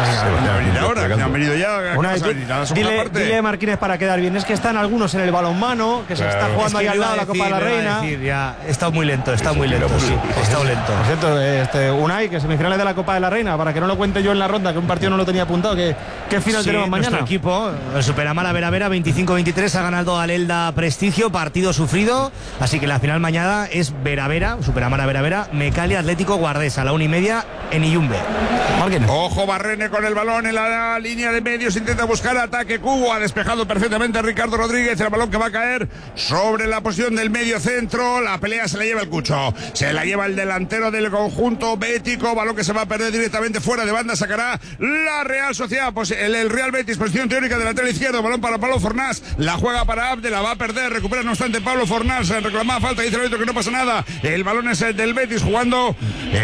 Han venido ya. Dile Martínez para quedar bien. Es que están algunos en el balonmano, que se está jugando ahí al lado de la Copa de la Reina. Ya, está muy lento, sí. Está lento. Por cierto, Unai, que semifinales de la Copa de la Reina, para que no lo cuente yo en la ronda, que un partido no lo tenía apuntado. ¿Qué final tenemos mañana? Nuestro equipo, el Superamara Vera 25-23, ha ganado al Elda Prestigio, partido sufrido. Así que la final mañana es Superamara Vera, Mecalia Atlético Guardés a la 1:30 en Iyumbe. Ojo Barrene con el balón en la línea de medios, intenta buscar ataque. Cubo ha despejado perfectamente a Ricardo Rodríguez, el balón que va a caer sobre la posición del medio centro. La pelea se la lleva el Cucho, se la lleva el delantero del conjunto bético, balón que se va a perder directamente fuera de banda. Sacará la Real Sociedad, pues el Real Betis, posición teórica del lateral izquierdo, balón para Pablo Fornals, la juega para Abde, la va a perder, recupera no obstante Pablo Fornals, reclamaba falta, dice el árbitro que no pasa nada. El balón es el del Betis, jugando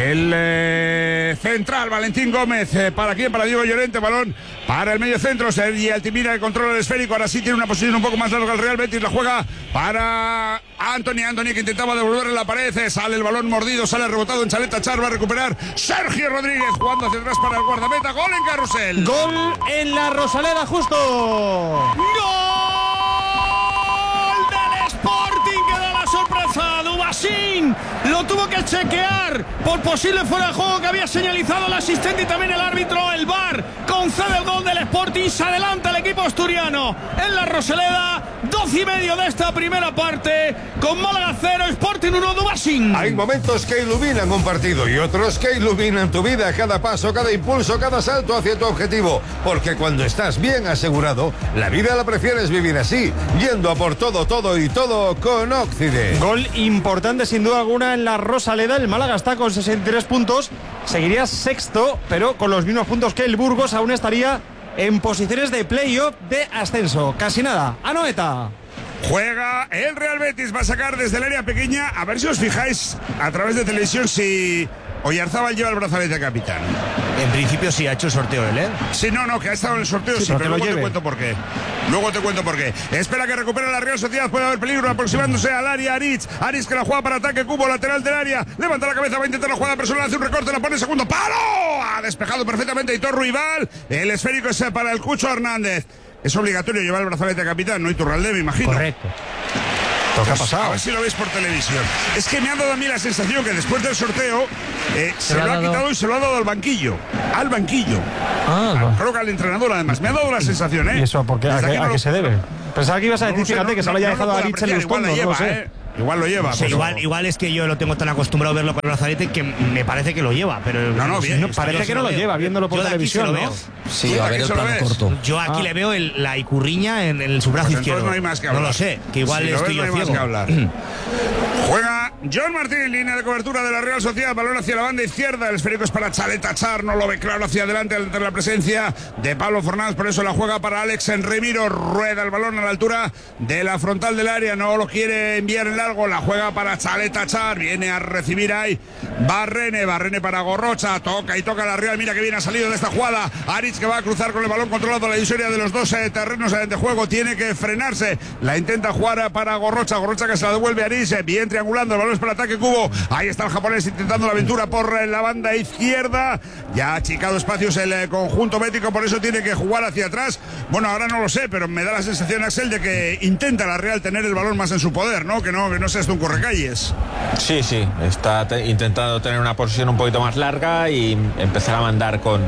el central Valentín Gómez, ¿para quién? Para Diego Llorente, balón para el medio centro, Sergi Altimira que controla el esférico, ahora sí tiene una posición un poco más larga el Real Betis, la juega para Anthony que intentaba devolverle la pared, sale el balón mordido, sale rebotado en Chaleta Char, va a recuperar Sergio Rodríguez jugando hacia atrás para el guardameta, gol en Carrusel. Gol en la Rosaleda, Justo. ¡Gol del Sporting que da la sorpresa! Dubasín lo tuvo que chequear por posible fuera de juego que había señalizado el asistente y también el árbitro. El VAR concede el gol del Sporting, se adelanta el equipo asturiano en la Rosaleda. 12:30 de esta primera parte, con Málaga 0, Sporting 1, Dubasín. Hay momentos que iluminan un partido y otros que iluminan tu vida, cada paso, cada impulso, cada salto hacia tu objetivo, porque cuando estás bien asegurado, la vida la prefieres vivir así, yendo a por todo y todo con Oxide. Gol importante sin duda alguna en la Rosaleda. El Málaga está con 63 puntos, seguiría sexto, pero con los mismos puntos que el Burgos aún estaría en posiciones de playoff de ascenso. Casi nada. Anoeta. Juega el Real Betis, va a sacar desde el área pequeña. A ver si os fijáis a través de televisión si Oyarzábal lleva el brazalete de capitán. En principio sí ha hecho el sorteo él, Sí, no, que ha estado en el sorteo, sí, pero luego te cuento por qué. Espera que recupere la Real Sociedad, puede haber peligro aproximándose al área. Aritz que la juega para ataque, Cubo lateral del área, levanta la cabeza, va a intentar la jugada personal, hace un recorte, la pone segundo palo, ha despejado perfectamente Hitor Ruibal, el esférico es para el Cucho Hernández. Es obligatorio llevar el brazalete de capitán, ¿no? Iturralde, me imagino. Correcto. ¿Qué ha pasado? A ver si lo veis por televisión. Es que me ha dado a mí la sensación que después del sorteo se lo ha quitado y se lo ha dado al banquillo. Al banquillo. Creo que al entrenador, además. Me ha dado la sensación, ¿eh? ¿Y eso por qué? ¿A qué se debe? Pensaba que ibas a decir, fíjate, que se lo haya dejado a Aritz en los fondos, no sé. Igual lo lleva. Sí, igual es que yo lo tengo tan acostumbrado a verlo con el brazalete que me parece que lo lleva, pero bien. Parece que no lo lleva, viéndolo por televisión, ¿no? Sí, a ver el plano corto. Yo aquí le veo la icurriña en su brazo izquierdo. No hay más que hablar. No lo sé, que igual estoy yo ciego. Juega John Martín, línea de cobertura de la Real Sociedad, balón hacia la banda izquierda, el esférico es para Chaleta Char, no lo ve claro hacia adelante ante la presencia de Pablo Fornals, por eso la juega para Alex Enremiro, rueda el balón a la altura de la frontal del área, no lo quiere enviar en largo, la juega para Chaleta Char, viene a recibir ahí Barrene para Gorrocha, toca la Real, mira que bien ha salido de esta jugada, Aritz que va a cruzar con el balón controlado la divisoria de los dos terrenos de juego, tiene que frenarse, la intenta jugar para Gorrocha que se la devuelve a Aritz, bien triangulando, el balón es para el ataque Cubo, ahí está el japonés intentando la aventura por la banda izquierda, ya ha achicado espacios el conjunto bético, por eso tiene que jugar hacia atrás, bueno ahora no lo sé, pero me da la sensación, Axel, de que intenta la Real tener el balón más en su poder, ¿no? Que no sea esto un correcalles. Sí, está intentando tener una posición un poquito más larga y empezar a mandar con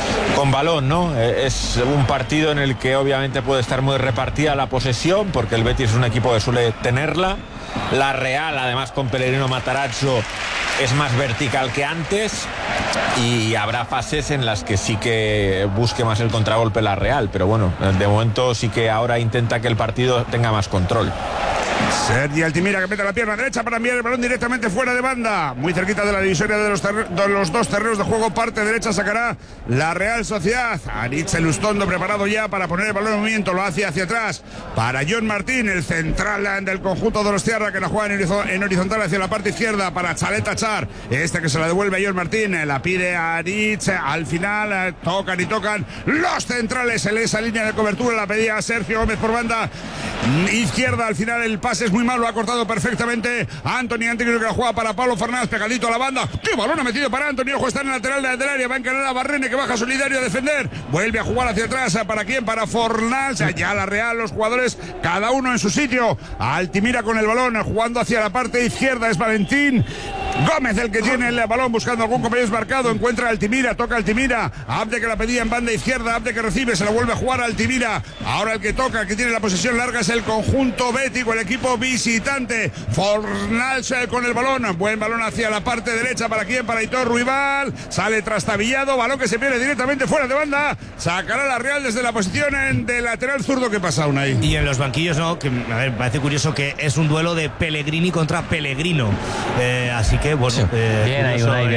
balón, ¿no? Es un partido en el que obviamente puede estar muy repartida la posesión, porque el Betis es un equipo que suele tenerla. La Real, además con Pellegrino Matarazzo, es más vertical que antes y habrá fases en las que sí que busque más el contragolpe la Real, pero bueno, de momento sí que ahora intenta que el partido tenga más control. Sergi Altimira que mete la pierna derecha para enviar el balón directamente fuera de banda, muy cerquita de la divisoria de los dos terrenos de juego, parte derecha sacará la Real Sociedad. Aritz Elustondo preparado ya para poner el balón en movimiento, lo hace hacia atrás para John Martín, el central del conjunto de los Tierra, que la juega en horizontal hacia la parte izquierda para Chaleta Char, que se la devuelve a John Martín, la pide a Aritz, al final tocan los centrales en esa línea de cobertura, la pedía Sergio Gómez por banda izquierda, al final el pase es muy malo, lo ha cortado perfectamente Antonio Antequino, que la juega para Pablo Fernández, pegadito a la banda, qué balón ha metido para Antonio, ojo, está en el lateral del área, va a encarar a Barrene, que baja solidario a defender, vuelve a jugar hacia atrás, ¿para quién? Para Fornals, ya la Real, los jugadores cada uno en su sitio, Altimira con el balón, jugando hacia la parte izquierda, es Valentín Gómez el que tiene el balón buscando algún compañero desmarcado, encuentra a Altimira, toca a Altimira, Abde que la pedía en banda izquierda, Abde que recibe, se la vuelve a jugar a Altimira, ahora el que toca, el que tiene la posesión larga es el conjunto bético, el equipo visitante, Fornals con el balón, buen balón hacia la parte derecha, ¿para quién? Para Aitor Ruibal, sale trastabillado, balón que se pierde directamente fuera de banda, sacará la Real desde la posición de lateral zurdo. ¿Qué pasa aún ahí? Y en los banquillos, ¿no? Que a ver, parece curioso que es un duelo de Pellegrini contra Pellegrino, así que bueno, bien ahí, Unai,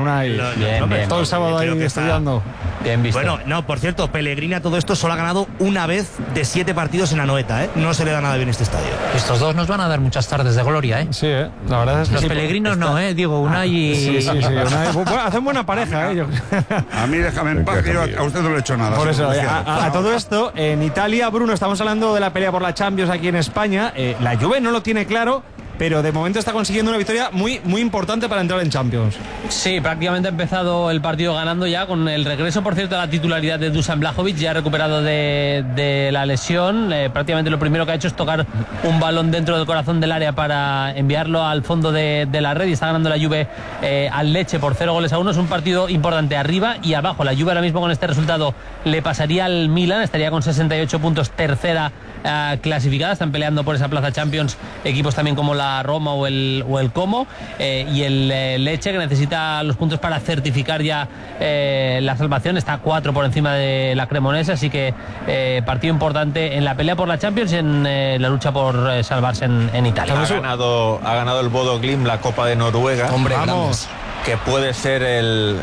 bien. Todo el sábado ahí estudiando. Bien visto. Bueno, no, por cierto, Pellegrini a todo esto solo ha ganado una vez de 7 partidos en Anoeta, no se le da nada bien este estadio. Estos dos nos van a dar muchas tardes de gloria, Sí, la verdad es que los pellegrinos no, digo, Unai y... Sí, Unai, bueno, hacen buena pareja, A mí déjame en paz, que yo a usted no le he hecho nada. Por eso, a todo esto, en Italia, Bruno, estamos hablando de la pelea por la Champions aquí en España, la Juve no lo tiene claro, pero de momento está consiguiendo una victoria muy importante para entrar en Champions. Sí, prácticamente ha empezado el partido ganando ya, con el regreso, por cierto, a la titularidad de Dusan Vlahovic, ya recuperado de la lesión. Prácticamente lo primero que ha hecho es tocar un balón dentro del corazón del área para enviarlo al fondo de la red, y está ganando la Juve al Lecce por 0-1. Es un partido importante arriba y abajo. La Juve ahora mismo con este resultado le pasaría al Milan, estaría con 68 puntos, tercera clasificada. Están peleando por esa plaza Champions equipos también como la Roma o el Como, y el Lecce, que necesita los puntos para certificar ya la salvación, está 4 por encima de la Cremonese, así que partido importante en la pelea por la Champions y en la lucha por salvarse en Italia. Ha ganado el Bodo Glimt la Copa de Noruega. Hombre, vamos. Que puede ser el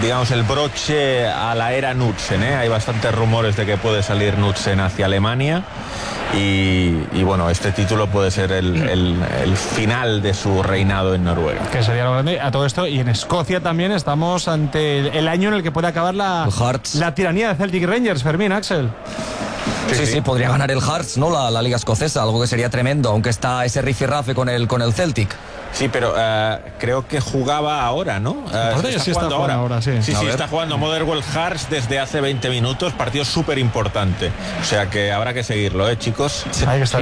broche a la era Knudsen, Hay bastantes rumores de que puede salir Knudsen hacia Alemania y bueno, este título puede ser el final de su reinado en Noruega. Que sería lo grande a todo esto. Y en Escocia también estamos ante el año en el que puede acabar la tiranía de Celtic Rangers. Fermín, Axel. Sí, podría ganar el Hearts, ¿no? La Liga Escocesa, algo que sería tremendo, aunque está ese rifirrafe con el Celtic. Sí, pero creo que jugaba ahora, ¿no? Está jugando ahora. Sí, está jugando Motherwell Hearts desde hace 20 minutos, partido súper importante. O sea que habrá que seguirlo, chicos. Ahí está.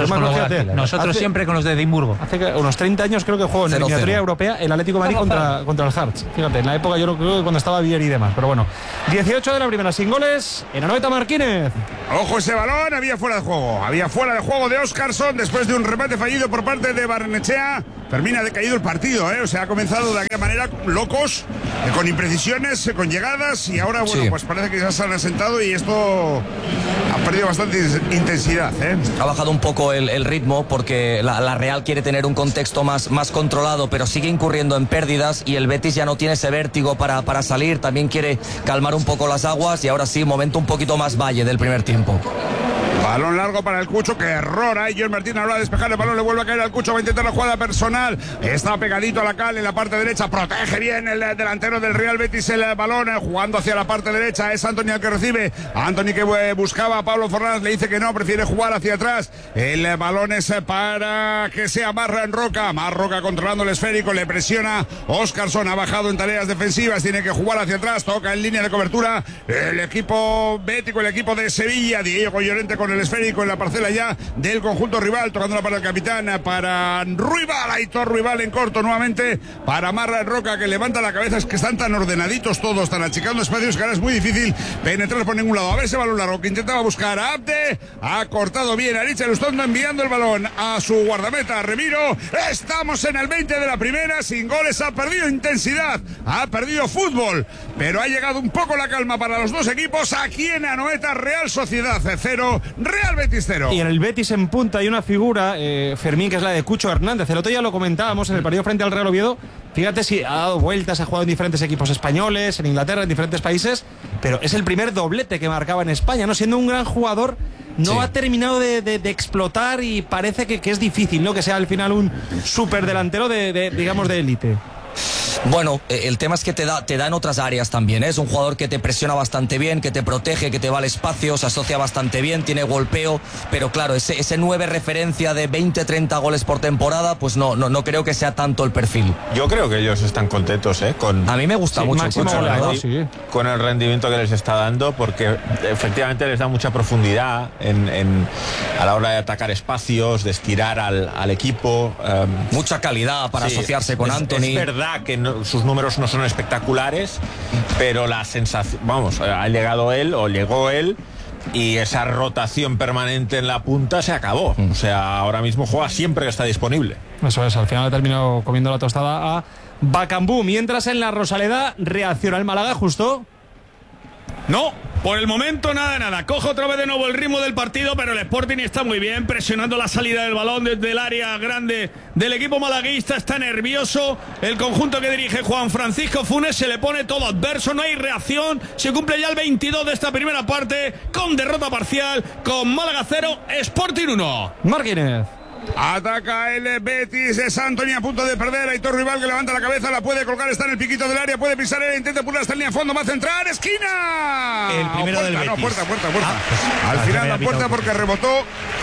Nosotros siempre con los de Edimburgo. Hace unos 30 años creo que jugó en la eliminatoria europea el Atlético de Madrid contra el Hearts. Fíjate, en la época yo creo que cuando estaba Vieri y demás. Pero bueno, 18 de la primera, sin goles, en Anoeta Martínez. Ojo ese balón, había fuera de juego de Óscarson después de un remate fallido por parte de Barrenechea. Termina decaído el partido, o sea, ha comenzado de aquella manera locos, con imprecisiones, con llegadas, y ahora, bueno, pues parece que ya se han asentado y esto ha perdido bastante intensidad, Ha bajado un poco el ritmo porque la Real quiere tener un contexto más controlado, pero sigue incurriendo en pérdidas y el Betis ya no tiene ese vértigo para salir, también quiere calmar un poco las aguas y ahora sí, momento un poquito más valle del primer tiempo. Balón largo para el Cucho, que error. John Martín ahora a despejar el balón, le vuelve a caer al Cucho, va a intentar la jugada personal. Está pegadito a la cal en la parte derecha, protege bien el delantero del Real Betis el balón, jugando hacia la parte derecha. Es Antony el que recibe. Antony que buscaba a Pablo Fornals, le dice que no, prefiere jugar hacia atrás. El balón es para que sea Marroca. Marroca controlando el esférico, le presiona. Óscarson ha bajado en tareas defensivas, tiene que jugar hacia atrás, toca en línea de cobertura el equipo bético, el equipo de Sevilla. Diego Llorente con el esférico en la parcela ya del conjunto rival, tocándola para el capitán, para Ruibal, Aitor Ruibal en corto nuevamente, para Marroca, que levanta la cabeza. Es que están tan ordenaditos todos, tan achicando espacios que ahora es muy difícil penetrar por ningún lado. A ver ese balón largo que intentaba buscar a Abde, ha cortado bien a Richard Lustondo, enviando el balón a su guardameta Remiro. Estamos en el 20 de la primera, sin goles, ha perdido intensidad, ha perdido fútbol, pero ha llegado un poco la calma para los dos equipos aquí en Anoeta. Real Sociedad 0, Real Betis 0. Y en el Betis en punta hay una figura, Fermín, que es la de Cucho Hernández. El otro día lo comentábamos en el partido frente al Real Oviedo. Fíjate si ha dado vueltas, ha jugado en diferentes equipos españoles, en Inglaterra, en diferentes países, pero es el primer doblete que marcaba en España, ¿no? Siendo un gran jugador, no ha terminado de explotar y parece que es difícil, ¿no? Que sea al final un superdelantero digamos, de élite. Bueno, el tema es que te da en otras áreas también, ¿eh? Es un jugador que te presiona bastante bien, que te protege, que te va al espacio, se asocia bastante bien, tiene golpeo, pero claro, ese 9 referencia de 20-30 goles por temporada, pues no creo que sea tanto el perfil. Yo creo que ellos están contentos, A mí me gusta mucho con el rendimiento que les está dando, porque efectivamente les da mucha profundidad a la hora de atacar espacios, de estirar al equipo. Mucha calidad para asociarse con Antony. Es verdad que sus números no son espectaculares, pero la sensación, llegó él y esa rotación permanente en la punta se acabó. O sea, ahora mismo juega siempre que está disponible. Eso es, al final ha terminado comiendo la tostada a Bacambú. Mientras en la Rosaleda reacciona el Málaga, justo. No, por el momento nada. Coge otra vez de nuevo el ritmo del partido, pero el Sporting está muy bien, presionando la salida del balón desde el área grande del equipo malaguista. Está nervioso el conjunto que dirige Juan Francisco Funes, se le pone todo adverso, no hay reacción. Se cumple ya el 22 de esta primera parte, con derrota parcial, con Málaga 0, Sporting 1. Martínez. Ataca el Betis, es Antony a punto de perder. Aitor Rival que levanta la cabeza, la puede colgar, está en el piquito del área, puede pisar, intenta pular hasta en línea a fondo, va a centrar, esquina. El primero del Betis. Puerta. Al final la puerta porque rebotó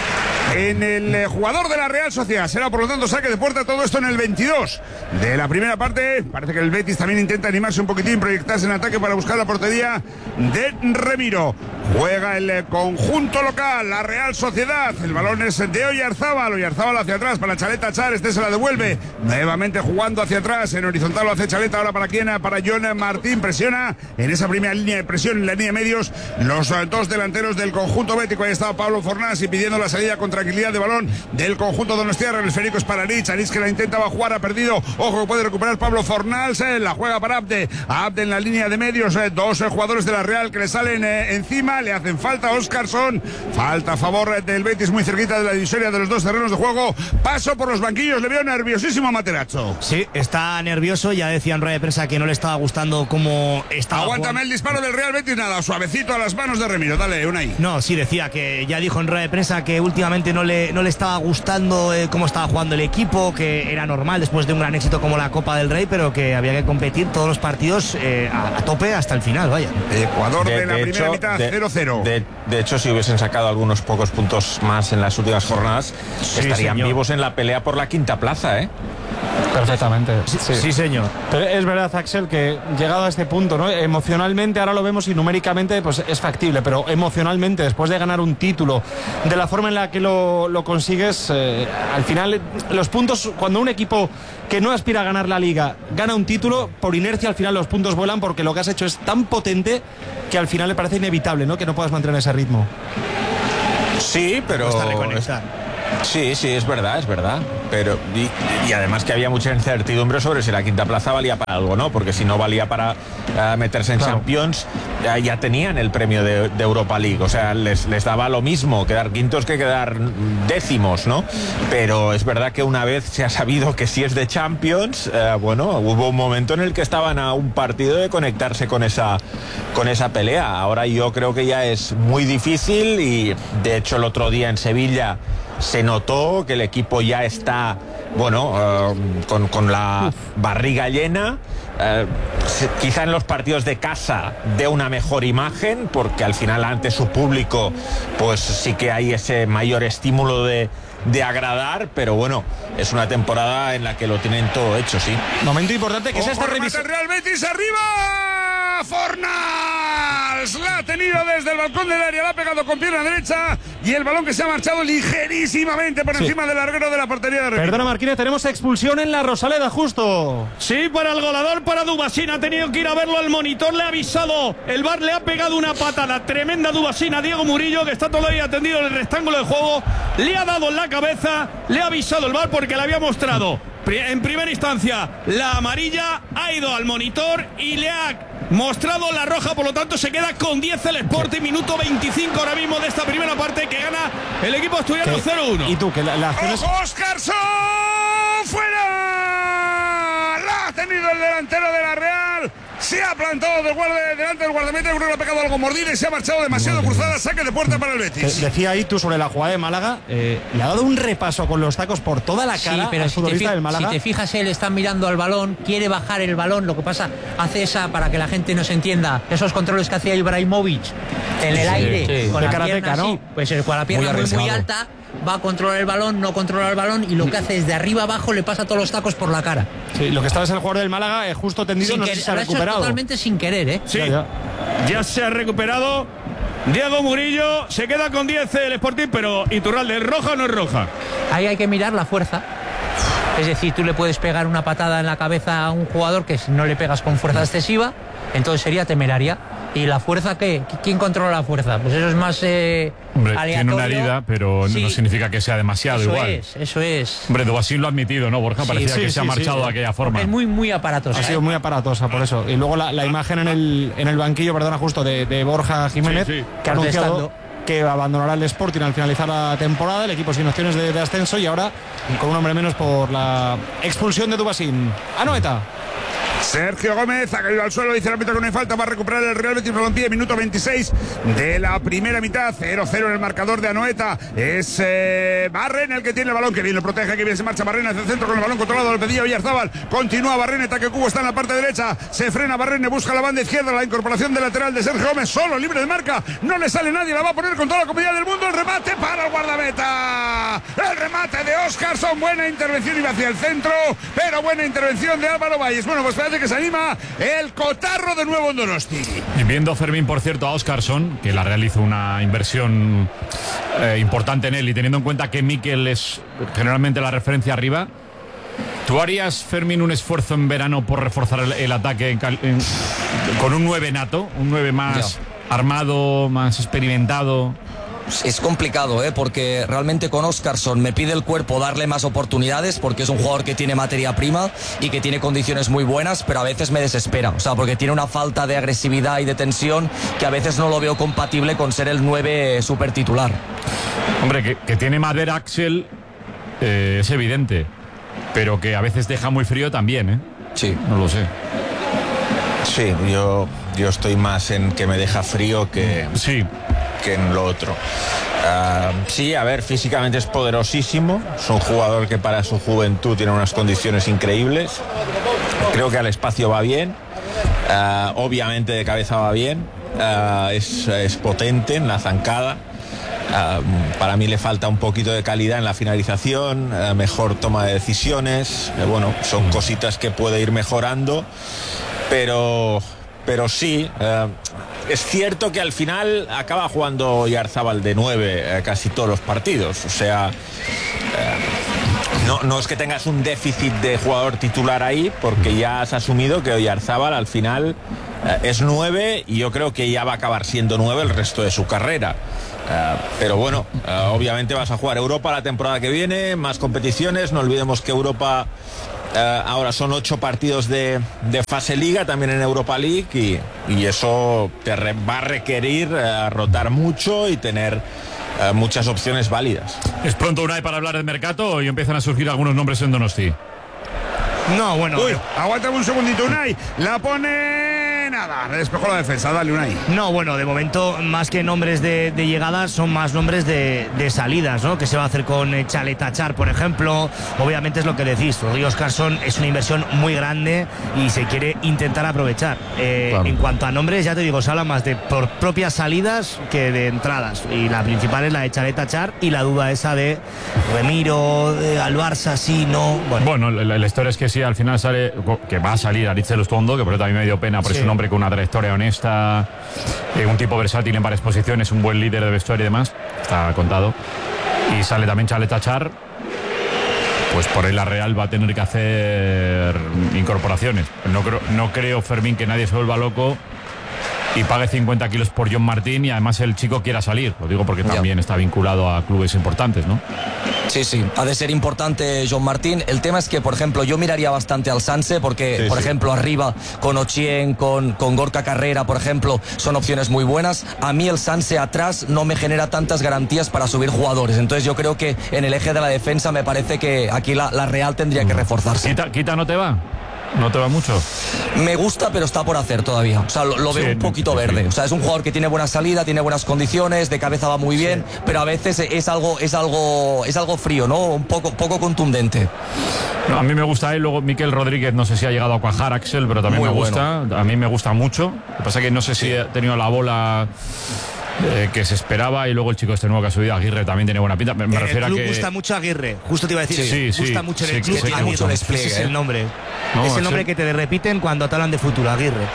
en el jugador de la Real Sociedad. Será por lo tanto saque de puerta, todo esto en el 22 de la primera parte. Parece que el Betis también intenta animarse un poquitín, proyectarse en ataque para buscar la portería de Remiro. Juega el conjunto local, la Real Sociedad. El balón es de Oyarzábal hacia atrás para Chaleta Char, se la devuelve. Nuevamente jugando hacia atrás, en horizontal lo hace Chaleta, ahora para quién, para John Martín. Presiona en esa primera línea de presión, en la línea de medios, los dos delanteros del conjunto bético. Ahí estaba Pablo Fornals y pidiendo la salida con tranquilidad de balón del conjunto donostiarra. El esférico es para Aritz que la intentaba jugar, ha perdido. Ojo que puede recuperar Pablo Fornals, la juega para Abde en la línea de medios, dos jugadores de la Real que le salen encima, le hacen falta a Óscarson, falta a favor del Betis muy cerquita de la divisoria de los dos terrenos de juego. Paso por los banquillos, le veo nerviosísimo a Materazzo. Sí, está nervioso, ya decía en rueda de prensa que no le estaba gustando cómo estaba. Aguántame el disparo del Real Betis, nada, suavecito a las manos de Remiro, dale, Unai. No, sí, decía que ya dijo en rueda de prensa que últimamente físicamente no le estaba gustando cómo estaba jugando el equipo, que era normal después de un gran éxito como la Copa del Rey, pero que había que competir todos los partidos a tope hasta el final, vaya. Ecuador de la primera mitad 0-0. De hecho, si hubiesen sacado algunos pocos puntos más en las últimas jornadas, estarían vivos en la pelea por la quinta plaza, ¿eh? Perfectamente. Sí, señor. Pero es verdad, Axel, que llegado a este punto, ¿no? Emocionalmente ahora lo vemos y numéricamente pues es factible, pero emocionalmente, después de ganar un título, de la forma en la que lo consigues, al final los puntos, cuando un equipo que no aspira a ganar la Liga gana un título, por inercia al final los puntos vuelan, porque lo que has hecho es tan potente que al final le parece inevitable, ¿no?, que no puedas mantener ese ritmo. Sí, pero... Cuesta reconectar. Sí, es verdad. Pero y además que había mucha incertidumbre sobre si la quinta plaza valía para algo, ¿no? Porque si no valía para meterse en Champions, ya tenían el premio de Europa League. O sea, les daba lo mismo quedar quintos que quedar décimos, ¿no? Pero es verdad que una vez se ha sabido que si es de Champions, hubo un momento en el que estaban a un partido de conectarse con esa pelea. Ahora yo creo que ya es muy difícil y de hecho el otro día en Sevilla se notó que el equipo ya está, con la barriga llena. Quizá en los partidos de casa dé una mejor imagen, porque al final ante su público pues sí que hay ese mayor estímulo de agradar, pero bueno, es una temporada en la que lo tienen todo hecho, sí. Momento importante que es esta revisión. Real Betis arriba. Fornals la ha tenido desde el balcón del área, la ha pegado con pierna derecha y el balón que se ha marchado ligerísimamente por encima del larguero de la portería de Real. Perdona, Marquínez, tenemos expulsión en la Rosaleda, justo. Sí, para el goleador, para Dubasín, ha tenido que ir a verlo al monitor, le ha avisado, el VAR le ha pegado una patada tremenda a Dubasín, a Diego Murillo, que está todavía atendido en el rectángulo de juego, le ha dado en la cabeza, le ha avisado el VAR porque le había mostrado en primera instancia la amarilla, ha ido al monitor y le ha mostrado la roja, por lo tanto se queda con 10 el Sporting, minuto 25 ahora mismo de esta primera parte, que gana el equipo asturiano 0-1. ¿Y tú, que la acción es... ¡Óscarson! ¡Fuera! La ha tenido el delantero de la Real. Se ha plantado delante del guardameta, creo que le ha pegado algo mordido y se ha marchado demasiado cruzada. Saque de puerta para el Betis. Decía ahí tú sobre la jugada de Málaga, le ha dado un repaso con los tacos por toda la cara, sí, pero al futbolista del Málaga. Si te fijas, él está mirando al balón, quiere bajar el balón, lo que pasa, hace esa, para que la gente nos entienda, esos controles que hacía Ibrahimovic en el aire, con la pierna, ¿no? Pues con la pierna muy alta, va a controlar el balón, no controla el balón y lo que hace es de arriba abajo le pasa todos los tacos por la cara. Sí, lo que estaba es el jugador del Málaga justo tendido, no sé si se ha recuperado. Totalmente sin querer, ¿eh? Sí, ya se ha recuperado. Diego Murillo se queda con 10 el Sporting, pero Iturralde, ¿es roja o no es roja? Ahí hay que mirar la fuerza. Es decir, tú le puedes pegar una patada en la cabeza a un jugador que si no le pegas con fuerza excesiva, entonces sería temeraria. ¿Y la fuerza qué? ¿Quién controla la fuerza? Pues eso es más hombre, aleatorio. tiene una herida, pero no significa que sea demasiado eso igual. Eso es. Hombre, Dubasín lo ha admitido, ¿no, Borja? Parecía que se ha marchado de aquella forma. Es muy aparatosa. Ha sido muy aparatosa, por eso. Y luego la imagen en el banquillo, perdona, justo de Borja Jiménez, que ha anunciado que abandonará el Sporting al finalizar la temporada, el equipo sin opciones de ascenso, y ahora con un hombre menos por la expulsión de Dubasín. Anoeta. Sergio Gómez ha caído al suelo, dice el árbitro que no hay falta para recuperar el Real Betis Balompié, minuto 26 de la primera mitad, 0-0 en el marcador de Anoeta. Es Barren el que tiene el balón, que bien lo protege, que bien se marcha Barren hacia el centro con el balón controlado, lo pedía Oyarzábal, continúa Barren, ataque Cubo está en la parte derecha, se frena Barren, busca la banda izquierda, la incorporación de lateral de Sergio Gómez, solo, libre de marca, no le sale nadie, la va a poner con toda la comodidad del mundo, el remate para el guardameta, el remate de Óscarson, buena intervención, iba hacia el centro, pero buena intervención de Álvaro Valles. Bueno, pues parece que se anima el cotarro de nuevo en Donosti. Y viendo Fermín, por cierto, a Óscarson, que la Real hizo una inversión importante en él, y teniendo en cuenta que Mikel es generalmente la referencia arriba, ¿tú harías, Fermín, un esfuerzo en verano por reforzar el ataque con un 9 nato, un 9 más armado, más experimentado? Es complicado, porque realmente con Óscarson me pide el cuerpo darle más oportunidades, porque es un jugador que tiene materia prima y que tiene condiciones muy buenas, pero a veces me desespera, o sea, porque tiene una falta de agresividad y de tensión que a veces no lo veo compatible con ser el 9 super titular. Hombre, que tiene madera, Axel, es evidente, pero que a veces deja muy frío también, Sí. No lo sé. Sí, yo estoy más en que me deja frío que en lo otro. Sí, a ver, físicamente es poderosísimo. Es un jugador que para su juventud tiene unas condiciones increíbles. Creo que al espacio va bien. Obviamente de cabeza va bien. Es potente en la zancada. Para mí le falta un poquito de calidad en la finalización, mejor toma de decisiones. Bueno, son cositas que puede ir mejorando, pero sí, es cierto que al final acaba jugando Oyarzábal de 9 casi todos los partidos. O sea, no es que tengas un déficit de jugador titular ahí, porque ya has asumido que Oyarzábal al final es 9 y yo creo que ya va a acabar siendo 9 el resto de su carrera. Pero bueno, obviamente vas a jugar Europa la temporada que viene, más competiciones. No olvidemos que Europa ahora son 8 partidos de fase liga, también en Europa League, y eso te va a requerir rotar mucho y tener muchas opciones válidas. ¿Es pronto, Unai, para hablar del mercado y empiezan a surgir algunos nombres en Donosti? No, bueno. Uy, aguántame un segundito, Unai. La pone... Nada, despejó la defensa, dale Unai. No, bueno, de momento más que nombres de llegadas son más nombres de salidas, ¿no? Que se va a hacer con Chaletachar, por ejemplo. Obviamente es lo que decís, Rodrigo Oscarsson es una inversión muy grande y se quiere intentar aprovechar. Claro. En cuanto a nombres, ya te digo, se habla más de por propias salidas que de entradas, y la principal es la de Chaletachar y la duda esa de Remiro, al Barça, sí, no. Bueno, la historia es que sí, al final sale, que va a salir Aritz Elustondo, que por eso también me dio pena, por eso un hombre con una trayectoria honesta, un tipo versátil en varias posiciones, un buen líder de vestuario y demás, está contado. Y sale también Chaletachar, pues por ahí la Real va a tener que hacer incorporaciones. No creo, Fermín, que nadie se vuelva loco y pague 50 kilos por John Martín y además el chico quiera salir. Lo digo porque también está vinculado a clubes importantes, ¿no? Sí, ha de ser importante John Martín. El tema es que, por ejemplo, yo miraría bastante al Sanse porque, por ejemplo, arriba con Ochien, con Gorka Carrera, por ejemplo, son opciones muy buenas. A mí el Sanse atrás no me genera tantas garantías para subir jugadores. Entonces yo creo que en el eje de la defensa me parece que aquí la Real tendría que reforzarse. ¿Quita no te va? ¿No te va mucho? Me gusta, pero está por hacer todavía. O sea, lo veo un poquito verde. O sea, es un jugador que tiene buena salida, tiene buenas condiciones, de cabeza va muy bien, pero a veces es algo frío, ¿no? Un poco contundente. No, a mí me gusta él. Luego Miquel Rodríguez, no sé si ha llegado a cuajar, Axel, pero también muy me gusta. Bueno. A mí me gusta mucho. Lo que pasa es que no sé si ha tenido la bola que se esperaba, y luego el chico este nuevo que ha subido, Aguirre, también tiene buena pinta. Me refiero a que gusta mucho Aguirre, justo te iba a decir, gusta mucho en el club, tiene mucho despliegue. Ese es el nombre. Es el nombre que te repiten cuando te hablan de futuro, Aguirre.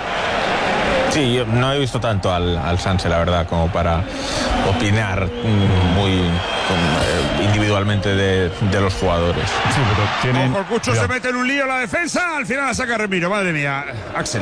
Sí, yo no he visto tanto al Sanse, la verdad, como para opinar muy individualmente de los jugadores. Sí, pero tienen... Ojo, Cucho se mete en un lío la defensa, al final la saca Remiro, madre mía, Axel.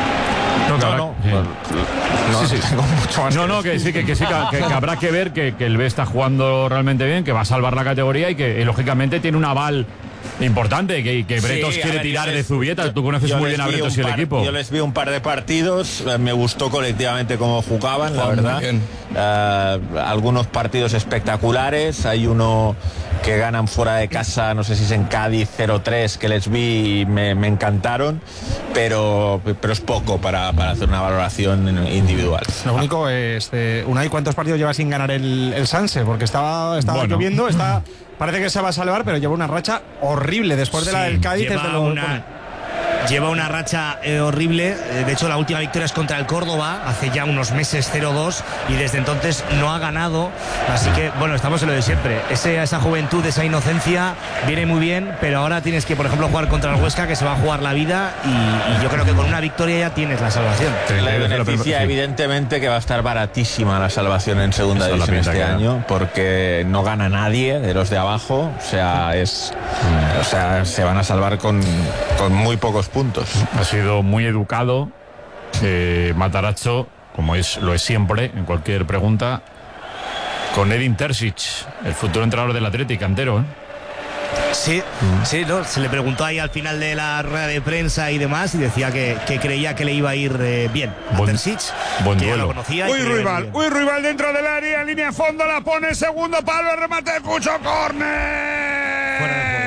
Que habrá que ver que el B está jugando realmente bien, que va a salvar la categoría y que lógicamente tiene un aval importante, que Bretos quiere tirar de Zubieta. Tú conoces muy bien a Bretos y el equipo. Yo les vi un par de partidos, me gustó colectivamente cómo jugaban, la verdad. Algunos partidos espectaculares. Hay uno que ganan fuera de casa, no sé si es en Cádiz, 0-3, que les vi y me encantaron, pero es poco para hacer una valoración individual. Lo único es, Unai, ¿cuántos partidos lleva sin ganar el Sanse? Porque estaba lloviendo, parece que se va a salvar, pero lleva una racha horrible después de la del Cádiz. Lleva una racha horrible. De hecho, la última victoria es contra el Córdoba, hace ya unos meses, 0-2, y desde entonces no ha ganado. Así que, bueno, estamos en lo de siempre. Esa juventud, esa inocencia viene muy bien, pero ahora tienes que, por ejemplo, jugar contra el Huesca, que se va a jugar la vida, y yo creo que con una victoria ya tienes la salvación. Le beneficia, evidentemente, que va a estar baratísima la salvación en segunda división este año, porque no gana nadie de los de abajo. O sea, se van a salvar con muy pocos puntos. Ha sido muy educado Matarazzo, como lo es siempre en cualquier pregunta, con Edin Terzic, el futuro entrenador del Athletic, cantero, ¿eh? Sí, ¿no? Se le preguntó ahí al final de la rueda de prensa y demás, y decía que creía que le iba a ir bien a Terzic, buen que duelo. Ya lo conocía. Uy, rival dentro del área, línea a fondo, la pone, segundo palo, el remate de Cucho,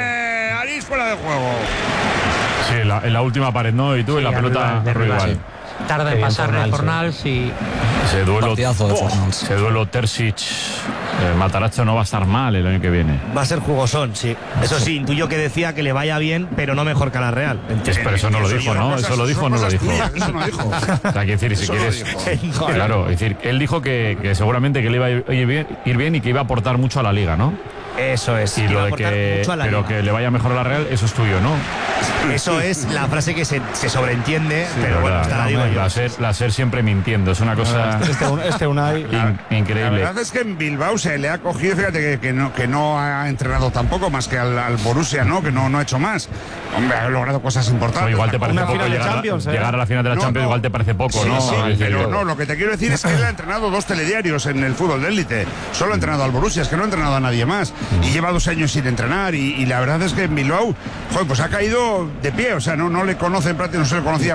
córner. Arís fuera de juego. Sí, en la última pared, ¿no? Y tú en la pelota rival. tarda en pasarle Fornals y... Ese duelo, Partidazo de Fornals. ese duelo Terzic, Matarazzo no va a estar mal el año que viene. Va a ser jugosón, sí. Eso sí, intuyo que decía que le vaya bien, pero no mejor que a la Real. Pero eso no lo dijo, ¿no? Eso lo dijo o no lo dijo. Eso no dijo. O sea, quiero decir, si quieres... Claro, es decir, él dijo que seguramente que le iba a ir bien y que iba a aportar mucho a la Liga, ¿no? Eso es. Y lo de que, pero que le vaya mejor a la Real, eso es tuyo, ¿no? Eso es la frase que se sobreentiende, sí, pero bueno, hasta la digo yo. La SER siempre mintiendo, es una cosa increíble. La verdad es que en Bilbao se le ha cogido, fíjate que no ha entrenado tampoco más que al Borussia, ¿no? Que no ha hecho más. Hombre, ha logrado cosas importantes. Igual te parece poco llegar a la final de la Champions, igual te parece poco, ¿no? Sí, pero no, lo que te quiero decir es que él ha entrenado 2 telediarios en el fútbol de élite. Solo ha entrenado al Borussia, es que no ha entrenado a nadie más. Y lleva 2 años sin entrenar y la verdad es que en Bilbao, joder, pues ha caído de pie, o sea, no le conocen prácticamente, no se le conocía